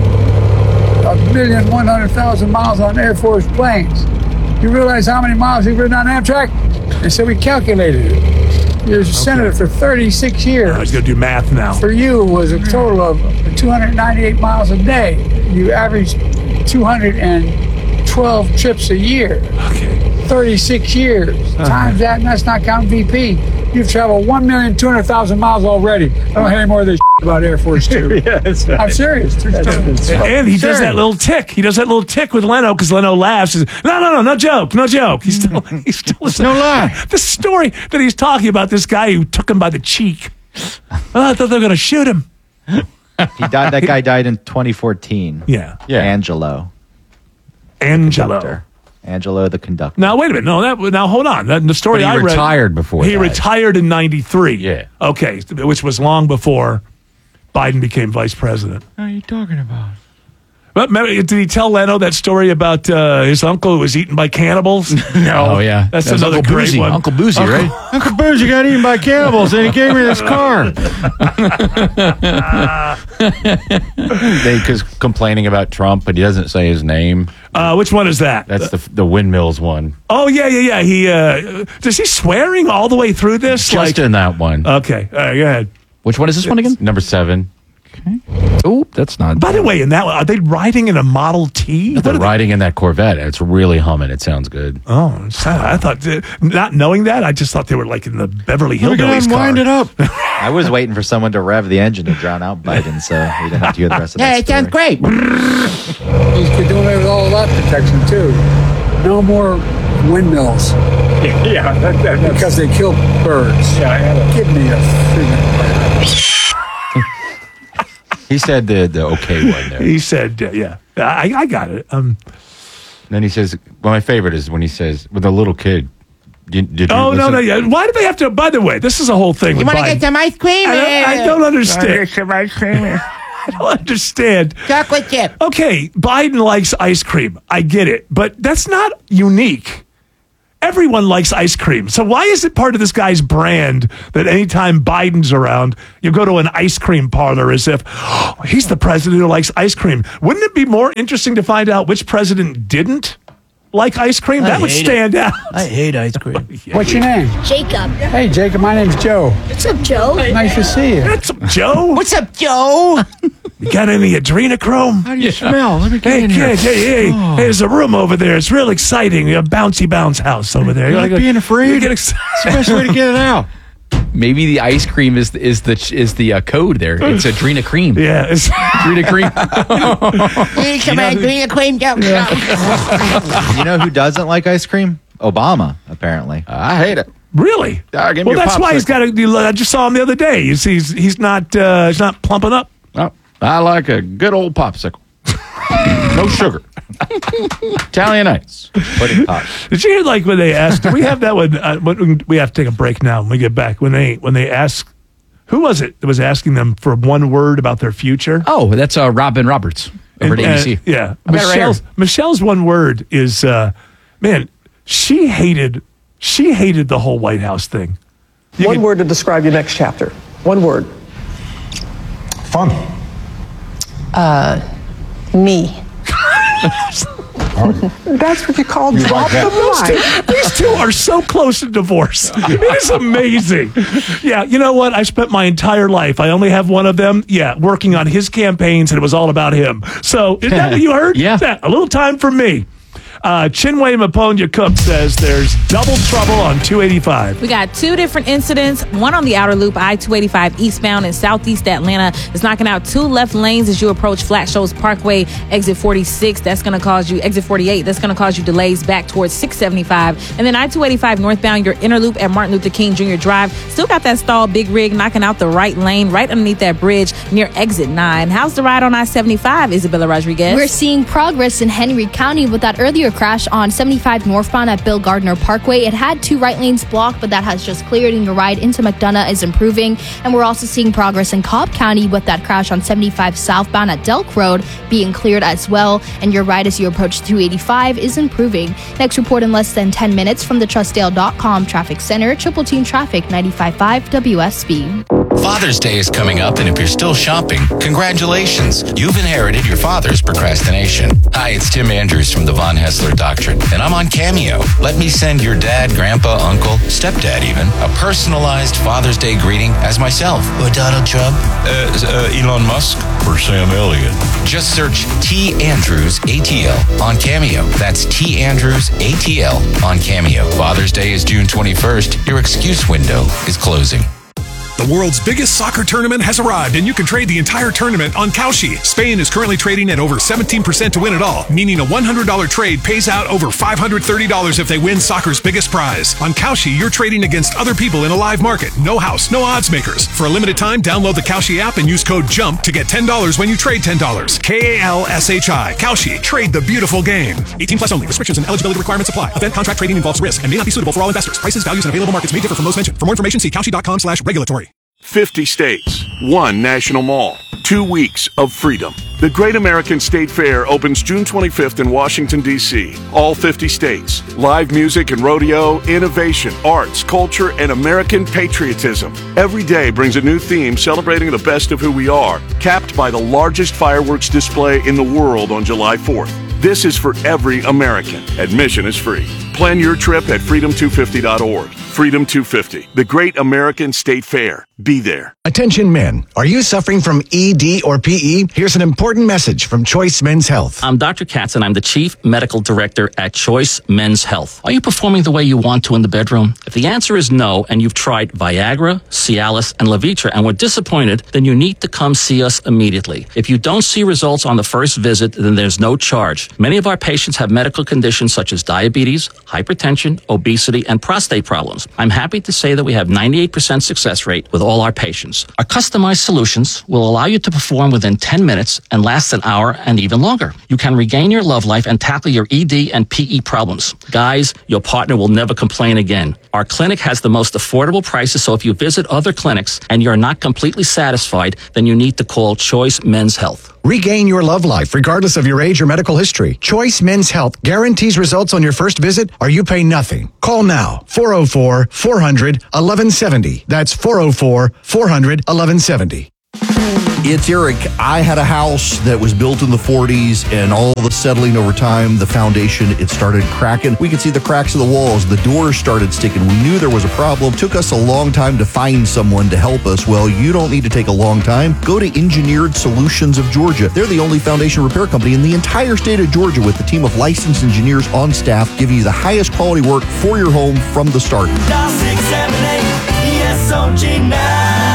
a million, one hundred thousand miles on Air Force planes? You realize how many miles you've ridden on Amtrak? They said, we calculated it. You're a senator for thirty-six years. I was going to do math now. For you, it was a total of two hundred ninety-eight miles a day. You averaged two hundred twelve trips a year. Okay. thirty-six years. Uh-huh. Times that, and that's not counting V P. You've traveled one million two hundred thousand miles already. I don't hear any more of this about Air Force Two. Yeah, that's right. I'm serious. And he does that little tick. He does that little tick with Leno because Leno laughs. He's, no, no, no, no joke, no joke. He's still, he's still no lie. The story that he's talking about, this guy who took him by the cheek. Oh, I thought they were going to shoot him. He died. That guy died in twenty fourteen. Yeah, yeah. Angelo. Angelo. Conductor. Angelo, the conductor. Now wait a minute. No, that now hold on. That, the story But he I read. retired before He that. retired in ninety-three. Yeah. Okay, which was long before Biden became vice president. What are you talking about? But remember, did he tell Leno that story about uh, his uncle who was eaten by cannibals? No. Oh, yeah. That's That was another Uncle great Boozy. one. Uncle Boozy, Uncle- right? Uncle Boozy got eaten by cannibals and he gave me this car. They because complaining about Trump, but he doesn't say his name. Uh, which one is that? That's the the windmills one. Oh yeah, yeah, yeah. He uh, does he swearing all the way through this? Just like, in that one. okay, all right, go ahead. Which one is this one again? Number seven. Oh, that's not. By the way, in that one, are they riding in a Model T? They're riding in that Corvette. It's really humming. It sounds good. Oh, I thought, not knowing that, I just thought they were like in the Beverly Hillbillies car. Wind it up. I was waiting for someone to rev the engine to drown out Biden, so we didn't have to hear the rest of that story. great. He's doing it with all that protection too. No more windmills. Yeah, that, that, because they kill birds. Yeah, give me a freaking. He said the the okay one there. He said, uh, yeah, I, I got it. Um, then he says, well, my favorite is when he says, with a little kid. Did, did you oh, no, listen? no, yeah. Why do they have to, by the way, this is a whole thing. You want want to get some ice cream? I don't, I don't understand. some ice cream? I don't understand. Chocolate chip. Okay, Biden likes ice cream. I get it. But that's not unique. Everyone likes ice cream. So why is it part of this guy's brand that anytime Biden's around, you go to an ice cream parlor as if oh, he's the president who likes ice cream? Wouldn't it be more interesting to find out which president didn't like ice cream? I That would hate stand it. out. I hate ice cream. What's your name? Jacob. Hey, Jacob. My name's Joe. What's up, Joe? Nice to see you. What's up, Joe? What's up, Joe? You got any adrenochrome? How do you smell? Let me get Hey, in here. kid, hey, hey, Oh. hey, there's a room over there. It's real exciting. A bouncy bounce house over there. You like being afraid? You get excited. It's the best way to get it out. Maybe the ice cream is is the is the uh, code there. It's Adrena cream. Yeah, it's Adrena cream. Need some adrenochrome, Joe. You know who doesn't like ice cream? Obama, apparently. I hate it. Really? Uh, give me Well, a that's why he's got to. I just saw him the other day. He's he's, he's not uh, he's not plumping up. Oh, I like a good old popsicle. No sugar. Italian ice. Pudding pop. Did you hear like when they asked? We have that one. Uh, when, we have to take a break now. When we get back, when they when they ask, who was it that was asking them for one word about their future? Oh, that's uh, Robin Roberts over at And, A B C. uh, yeah, I got it right Michelle's here. Michelle's one word is uh, man. She hated she hated the whole White House thing. You One can- word to describe your next chapter. One word. Fun. Uh, me. That's what you call drop the mic. These two are so close to divorce. It is amazing. Yeah, you know what? I spent my entire life. I only have one of them. Yeah, working on his campaigns, and it was all about him. So is that what you heard? Yeah. Yeah, a little time for me. Uh, Chinwe Maponya Cook says there's double trouble on two eighty-five. We got two different incidents. One on the outer loop, I two eighty-five eastbound in southeast Atlanta. It's knocking out two left lanes as you approach Flat Shoals Parkway, exit forty-six. That's going to cause you, exit forty-eight. That's going to cause you delays back towards six seventy-five. And then I two eighty-five northbound, your inner loop at Martin Luther King Junior Drive. Still got that stalled big rig knocking out the right lane right underneath that bridge near exit nine. How's the ride on I seventy-five, Isabella Rodriguez? We're seeing progress in Henry County with that earlier crash on seventy-five northbound at Bill Gardner Parkway. It had two right lanes blocked, but that has just cleared, and your ride into McDonough is improving. And we're also seeing progress in Cobb County with that crash on seventy-five southbound at Delk Road being cleared as well. And your ride as you approach two eighty-five is improving. Next report in less than ten minutes from the Trustdale dot com Traffic Center, Triple Team Traffic ninety-five point five W S B. Father's Day is coming up, and if you're still shopping, congratulations. You've inherited your father's procrastination. Hi, it's Tim Andrews from the Von Hessler Doctrine, and I'm on Cameo. Let me send your dad, grandpa, uncle, stepdad even, a personalized Father's Day greeting as myself. Or Donald Trump? Uh, uh, Elon Musk? Or Sam Elliott? Just search T. Andrews A T L on Cameo. That's T. Andrews A T L on Cameo. Father's Day is June twenty-first. Your excuse window is closing. The world's biggest soccer tournament has arrived, and you can trade the entire tournament on Kalshi. Spain is currently trading at over seventeen percent to win it all, meaning a one hundred dollars trade pays out over five hundred thirty dollars if they win soccer's biggest prize. On Kalshi, you're trading against other people in a live market. No house, no odds makers. For a limited time, download the Kalshi app and use code JUMP to get ten dollars when you trade ten dollars. K A L S H I. Kalshi. Trade the beautiful game. eighteen plus only. Restrictions and eligibility requirements apply. Event contract trading involves risk and may not be suitable for all investors. Prices, values, and available markets may differ from those mentioned. For more information, see Kalshi.com slash regulatory. fifty states, one national mall, two weeks of freedom. The Great American State Fair opens June twenty-fifth in Washington, D C All fifty states. Live music and rodeo, innovation, arts, culture, and American patriotism. Every day brings a new theme celebrating the best of who we are, capped by the largest fireworks display in the world on July fourth. This is for every American. Admission is free. Plan your trip at freedom two fifty dot org. Freedom two fifty, the Great American State Fair. Be there. Attention men, are you suffering from E D or P E? Here's an important message from Choice Men's Health. I'm Doctor Katz, and I'm the Chief Medical Director at Choice Men's Health. Are you performing the way you want to in the bedroom? If the answer is no, and you've tried Viagra, Cialis, and Levitra and were disappointed, then you need to come see us immediately. If you don't see results on the first visit, then there's no charge. Many of our patients have medical conditions such as diabetes, hypertension, obesity, and prostate problems. I'm happy to say that we have ninety-eight percent success rate with all our patients. Our customized solutions will allow you to perform within ten minutes and last an hour and even longer. You can regain your love life and tackle your E D and P E problems. Guys, your partner will never complain again. Our clinic has the most affordable prices, so if you visit other clinics and you're not completely satisfied, then you need to call Choice Men's Health. Regain your love life regardless of your age or medical history. Choice Men's Health guarantees results on your first visit or you pay nothing. Call now, four oh four, four hundred, eleven seventy. That's four oh four, four hundred, eleven seventy. It's Eric. I had a house that was built in the forties, and all the settling over time, the foundation, it started cracking. We could see the cracks of the walls. The doors started sticking. We knew there was a problem. Took us a long time to find someone to help us. Well, you don't need to take a long time. Go to Engineered Solutions of Georgia. They're the only foundation repair company in the entire state of Georgia with a team of licensed engineers on staff giving you the highest quality work for your home from the start. Dial six seven eight E S O G now.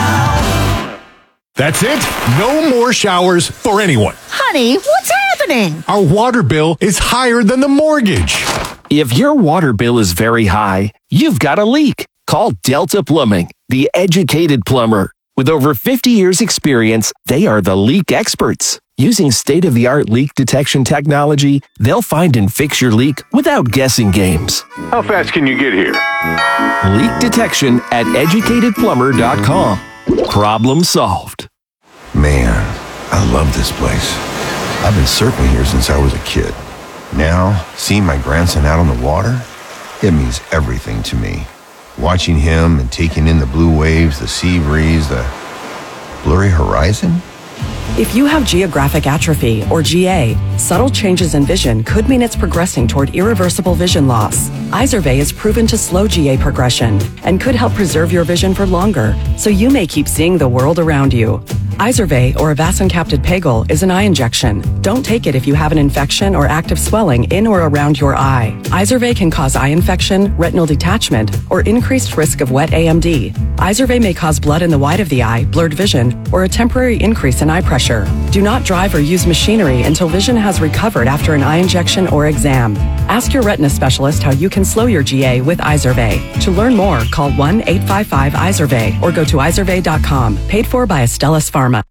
That's it. No more showers for anyone. Honey, what's happening? Our water bill is higher than the mortgage. If your water bill is very high, you've got a leak. Call Delta Plumbing, the educated plumber. With over fifty years experience, they are the leak experts. Using state-of-the-art leak detection technology, they'll find and fix your leak without guessing games. How fast can you get here? Leak detection at educated plumber dot com. Problem solved. Man, I love this place. I've been surfing here since I was a kid. Now, seeing my grandson out on the water, it means everything to me. Watching him and taking in the blue waves, the sea breeze, the blurry horizon. If you have geographic atrophy, or G A, subtle changes in vision could mean it's progressing toward irreversible vision loss. Izervay is proven to slow G A progression and could help preserve your vision for longer, so you may keep seeing the world around you. Izervay, or avacincaptad pegol, is an eye injection. Don't take it if you have an infection or active swelling in or around your eye. Izervay can cause eye infection, retinal detachment, or increased risk of wet A M D. Izervay may cause blood in the white of the eye, blurred vision, or a temporary increase in eye pressure. Do not drive or use machinery until vision has recovered after an eye injection or exam. Ask your retina specialist how you can slow your G A with Izervay. To learn more, call one eight five five Izervay or go to izervay dot com. Paid for by Astellas Pharma.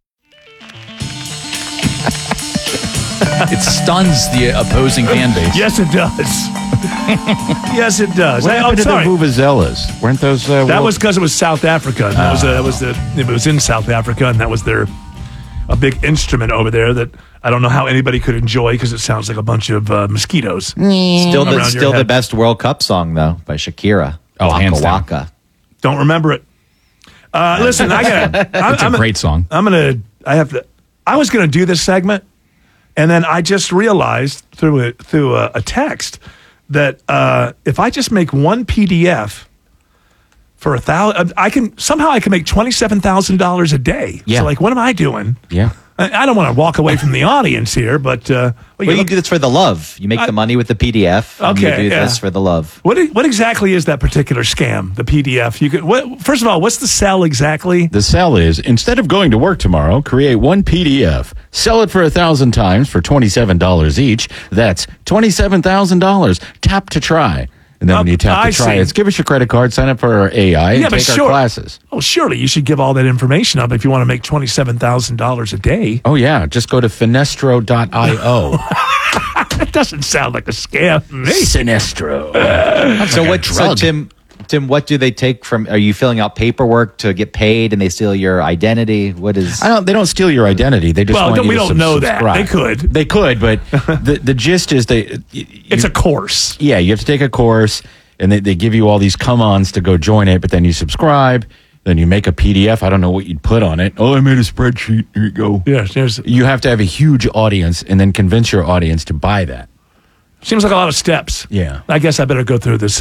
It stuns the opposing fan base. Yes, it does. Yes, it does. What I, happened I'm to sorry. the vuvuzelas? Weren't those? Uh, That world- was because it was South Africa. That was uh, that was the it was in South Africa, and that was their a big instrument over there that I don't know how anybody could enjoy because it sounds like a bunch of uh, mosquitoes. Still, the, around your still the head. best World Cup song though by Shakira. Oh, Waka hands down. Waka. Don't remember it. Uh, listen, I got. It's a great song. I'm gonna. I have to. I was gonna do this segment, and then I just realized through a, through a, a text that uh, if I just make one P D F for a thousand, I can somehow I can make twenty seven thousand dollars a day. Yeah. So like, what am I doing? Yeah. I, I don't want to walk away from the audience here, but uh, well, Well, you look- do this for the love. You make I- the money with the P D F. And Okay, you do yeah. this for the love. what i- what exactly is that particular scam? The P D F. You could. What, first of all, what's the sell exactly? The sell is, instead of going to work tomorrow, create one P D F. Sell it for a thousand times for twenty-seven dollars each. That's twenty-seven thousand dollars. Tap to try. And then when you tap I to try, see. it's give us your credit card, sign up for our A I, and Yeah, but take our sure. classes. Oh, surely you should give all that information up if you want to make twenty-seven thousand dollars a day. Oh, yeah. Just go to finestro dot io. That doesn't sound like a scam to me. Sinestro. So what? So Tim, Tim, what do they take from? Are you filling out paperwork to get paid, and they steal your identity? What is? I don't. They don't steal your identity. They just Well, want don't- you we to don't sub- know that. subscribe. They could. They could, but the the gist is they. It's a course. Yeah, you have to take a course, and they, they give you all these come-ons to go join it. But then you subscribe. Then you make a P D F. I don't know what you'd put on it. Oh, I made a spreadsheet. Here you go. Yes, there's. You have to have a huge audience, and then convince your audience to buy that. Seems like a lot of steps. Yeah. I guess I better go through this segment.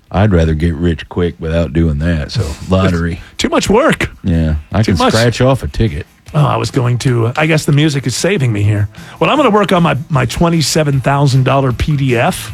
I'd rather get rich quick without doing that. So lottery. Too much work. Yeah, I Too can much. scratch off a ticket. Oh, I was going to. Uh, I guess the music is saving me here. Well, I'm going to work on my, my twenty-seven thousand dollars P D F.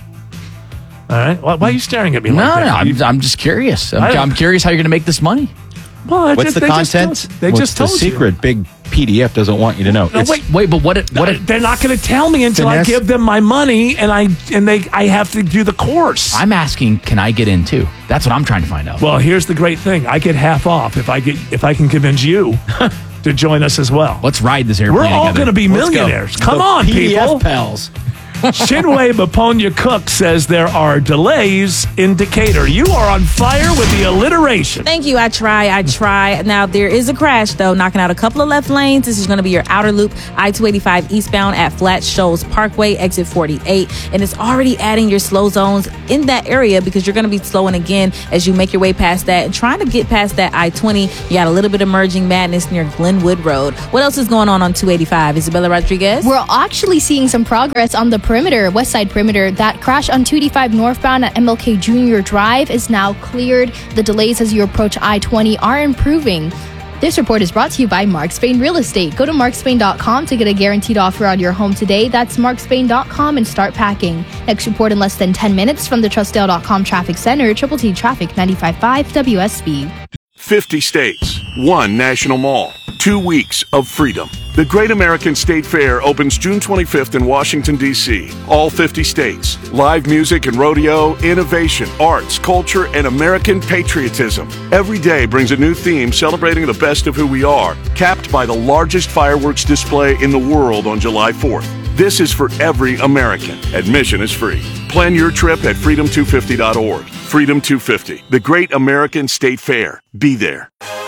All right. Why, why are you staring at me No, like that? no, I'm, You- I'm just curious. I'm, I don't- I'm curious how you're going to make this money. Well, I What's just- the they just content? told- they What's just the told you. secret? Big P D F doesn't want you to know. No, It's- wait, Wait, but what? It, what? It, They're not going to tell me until I Finesse. give them my money, and I and they I have to do the course. I'm asking, can I get in too? That's what I'm trying to find out. Well, here's the great thing: I get half off if I get if I can convince you to join us as well. Let's ride this airplane. We're all together. going to be Let's go. millionaires. Come The on, P D F people. pals. Shinway Maponya Cook says there are delays in Decatur. You are on fire with the alliteration. Thank you. I try. I try. Now, there is a crash, though, knocking out a couple of left lanes. This is going to be your outer loop, I two eighty-five eastbound at Flat Shoals Parkway, exit forty-eight. And it's already adding your slow zones in that area because you're going to be slowing again as you make your way past that. And trying to get past that I twenty, you got a little bit of merging madness near Glenwood Road. What else is going on on two eighty-five? Isabella Rodriguez? We're actually seeing some progress on the perimeter, west side perimeter. That crash on two eighty-five northbound at M L K Junior Drive is now cleared. The delays as you approach I twenty are improving. This report is brought to you by Mark Spain Real Estate. Go to mark spain dot com to get a guaranteed offer on your home today. That's mark spain dot com and start packing. Next report in less than ten minutes from the trustdale dot com traffic center. Triple T Traffic ninety-five point five W S B. fifty states, one national mall, two weeks of freedom. The Great American State Fair opens June twenty-fifth in Washington, D C All fifty states. Live music and rodeo, innovation, arts, culture, and American patriotism. Every day brings a new theme celebrating the best of who we are, capped by the largest fireworks display in the world on July fourth. This is for every American. Admission is free. Plan your trip at freedom two fifty dot org. Freedom two fifty, the Great American State Fair. Be there.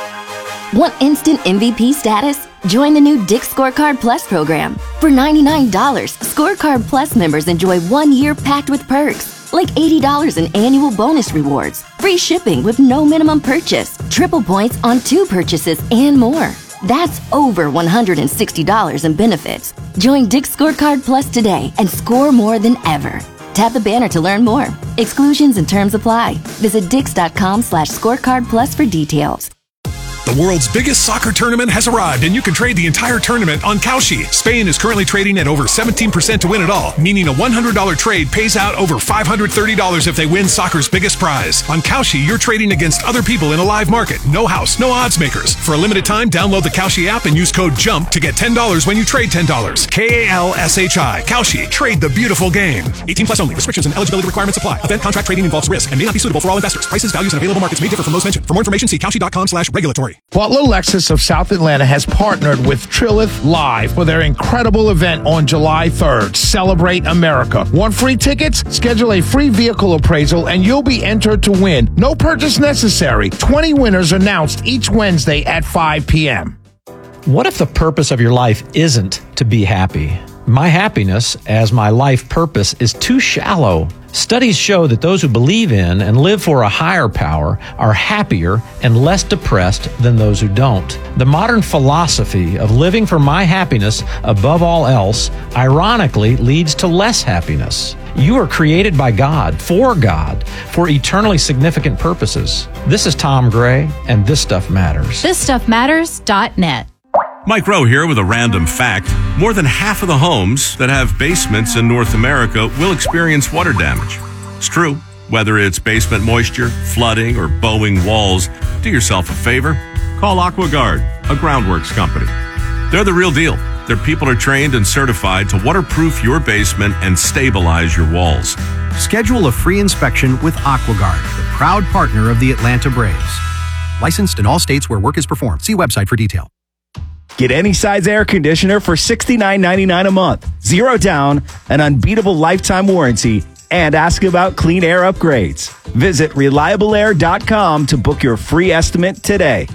Want instant M V P status? Join the new Dick's Scorecard Plus program. For ninety-nine dollars, Scorecard Plus members enjoy one year packed with perks, like eighty dollars in annual bonus rewards, free shipping with no minimum purchase, triple points on two purchases, and more. That's over one hundred sixty dollars in benefits. Join Dick's Scorecard Plus today and score more than ever. Tap the banner to learn more. Exclusions and terms apply. Visit dix dot com slash scorecard plus for details. The world's biggest soccer tournament has arrived, and you can trade the entire tournament on Kalshi. Spain is currently trading at over seventeen percent to win it all, meaning a one hundred dollars trade pays out over five hundred thirty dollars if they win soccer's biggest prize. On Kalshi, you're trading against other people in a live market. No house, no odds makers. For a limited time, download the Kalshi app and use code JUMP to get ten dollars when you trade ten dollars. K A L S H I. Kalshi. Trade the beautiful game. eighteen plus only. Restrictions and eligibility requirements apply. Event contract trading involves risk and may not be suitable for all investors. Prices, values, and available markets may differ from those mentioned. For more information, see kalshi dot com slash regulatory. Butler Lexus of South Atlanta has partnered with Trilith Live for their incredible event on July third. Celebrate America. Want free tickets? Schedule a free vehicle appraisal and you'll be entered to win. No purchase necessary. twenty winners announced each Wednesday at five p.m. What if the purpose of your life isn't to be happy? My happiness as my life purpose is too shallow. Studies show that those who believe in and live for a higher power are happier and less depressed than those who don't. The modern philosophy of living for my happiness above all else, ironically, leads to less happiness. You are created by God, for God, for eternally significant purposes. This is Tom Gray, and This Stuff Matters. this stuff matters dot net. Mike Rowe here with a random fact. More than half of the homes that have basements in North America will experience water damage. It's true. Whether it's basement moisture, flooding, or bowing walls, do yourself a favor. Call AquaGuard, a groundworks company. They're the real deal. Their people are trained and certified to waterproof your basement and stabilize your walls. Schedule a free inspection with AquaGuard, the proud partner of the Atlanta Braves. Licensed in all states where work is performed. See website for detail. Get any size air conditioner for sixty-nine ninety-nine a month, zero down, an unbeatable lifetime warranty, and ask about clean air upgrades. Visit reliable air dot com to book your free estimate today.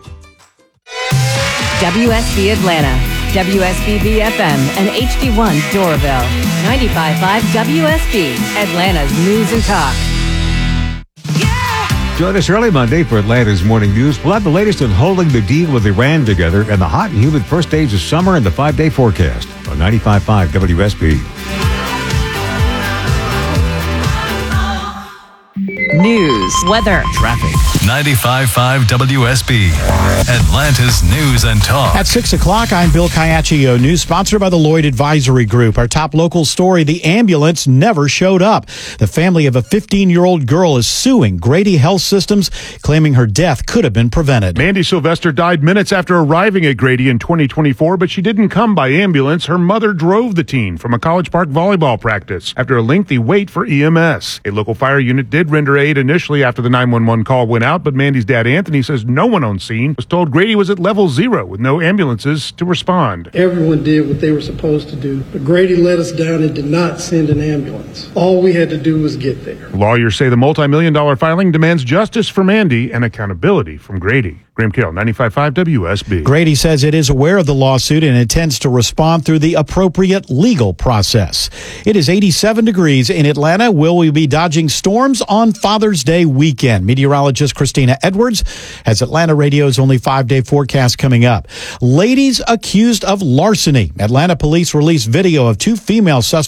W S B Atlanta, W S B B F M, and H D one Doraville. ninety-five point five W S B, Atlanta's news and talk. Join us early Monday for Atlanta's Morning News. We'll have the latest on holding the deal with Iran together and the hot and humid first days of summer and the five-day forecast on ninety-five point five W S B. news, weather, traffic. ninety-five point five W S B, Atlanta's News and Talk. At six o'clock, I'm Bill Caiaccio. News sponsored by the Lloyd Advisory Group. Our top local story, the ambulance never showed up. The family of a fifteen-year-old girl is suing Grady Health Systems, claiming her death could have been prevented. Mandy Sylvester died minutes after arriving at Grady in twenty twenty-four, but she didn't come by ambulance. Her mother drove the teen from a College Park volleyball practice after a lengthy wait for E M S. A local fire unit did render aid initially after the nine one one call went out, but Mandy's dad, Anthony, says no one on scene was told Grady was at level zero with no ambulances to respond. Everyone did what they were supposed to do, but Grady let us down and did not send an ambulance. All we had to do was get there. Lawyers say the multi-million dollar filing demands justice for Mandy and accountability from Grady. Graham Carroll, ninety-five point five W S B. Grady says it is aware of the lawsuit and intends to respond through the appropriate legal process. It is eighty-seven degrees in Atlanta. Will we be dodging storms on Father's Day weekend? Meteorologist Christina Edwards has Atlanta Radio's only five-day forecast coming up. Ladies accused of larceny. Atlanta police released video of two female suspects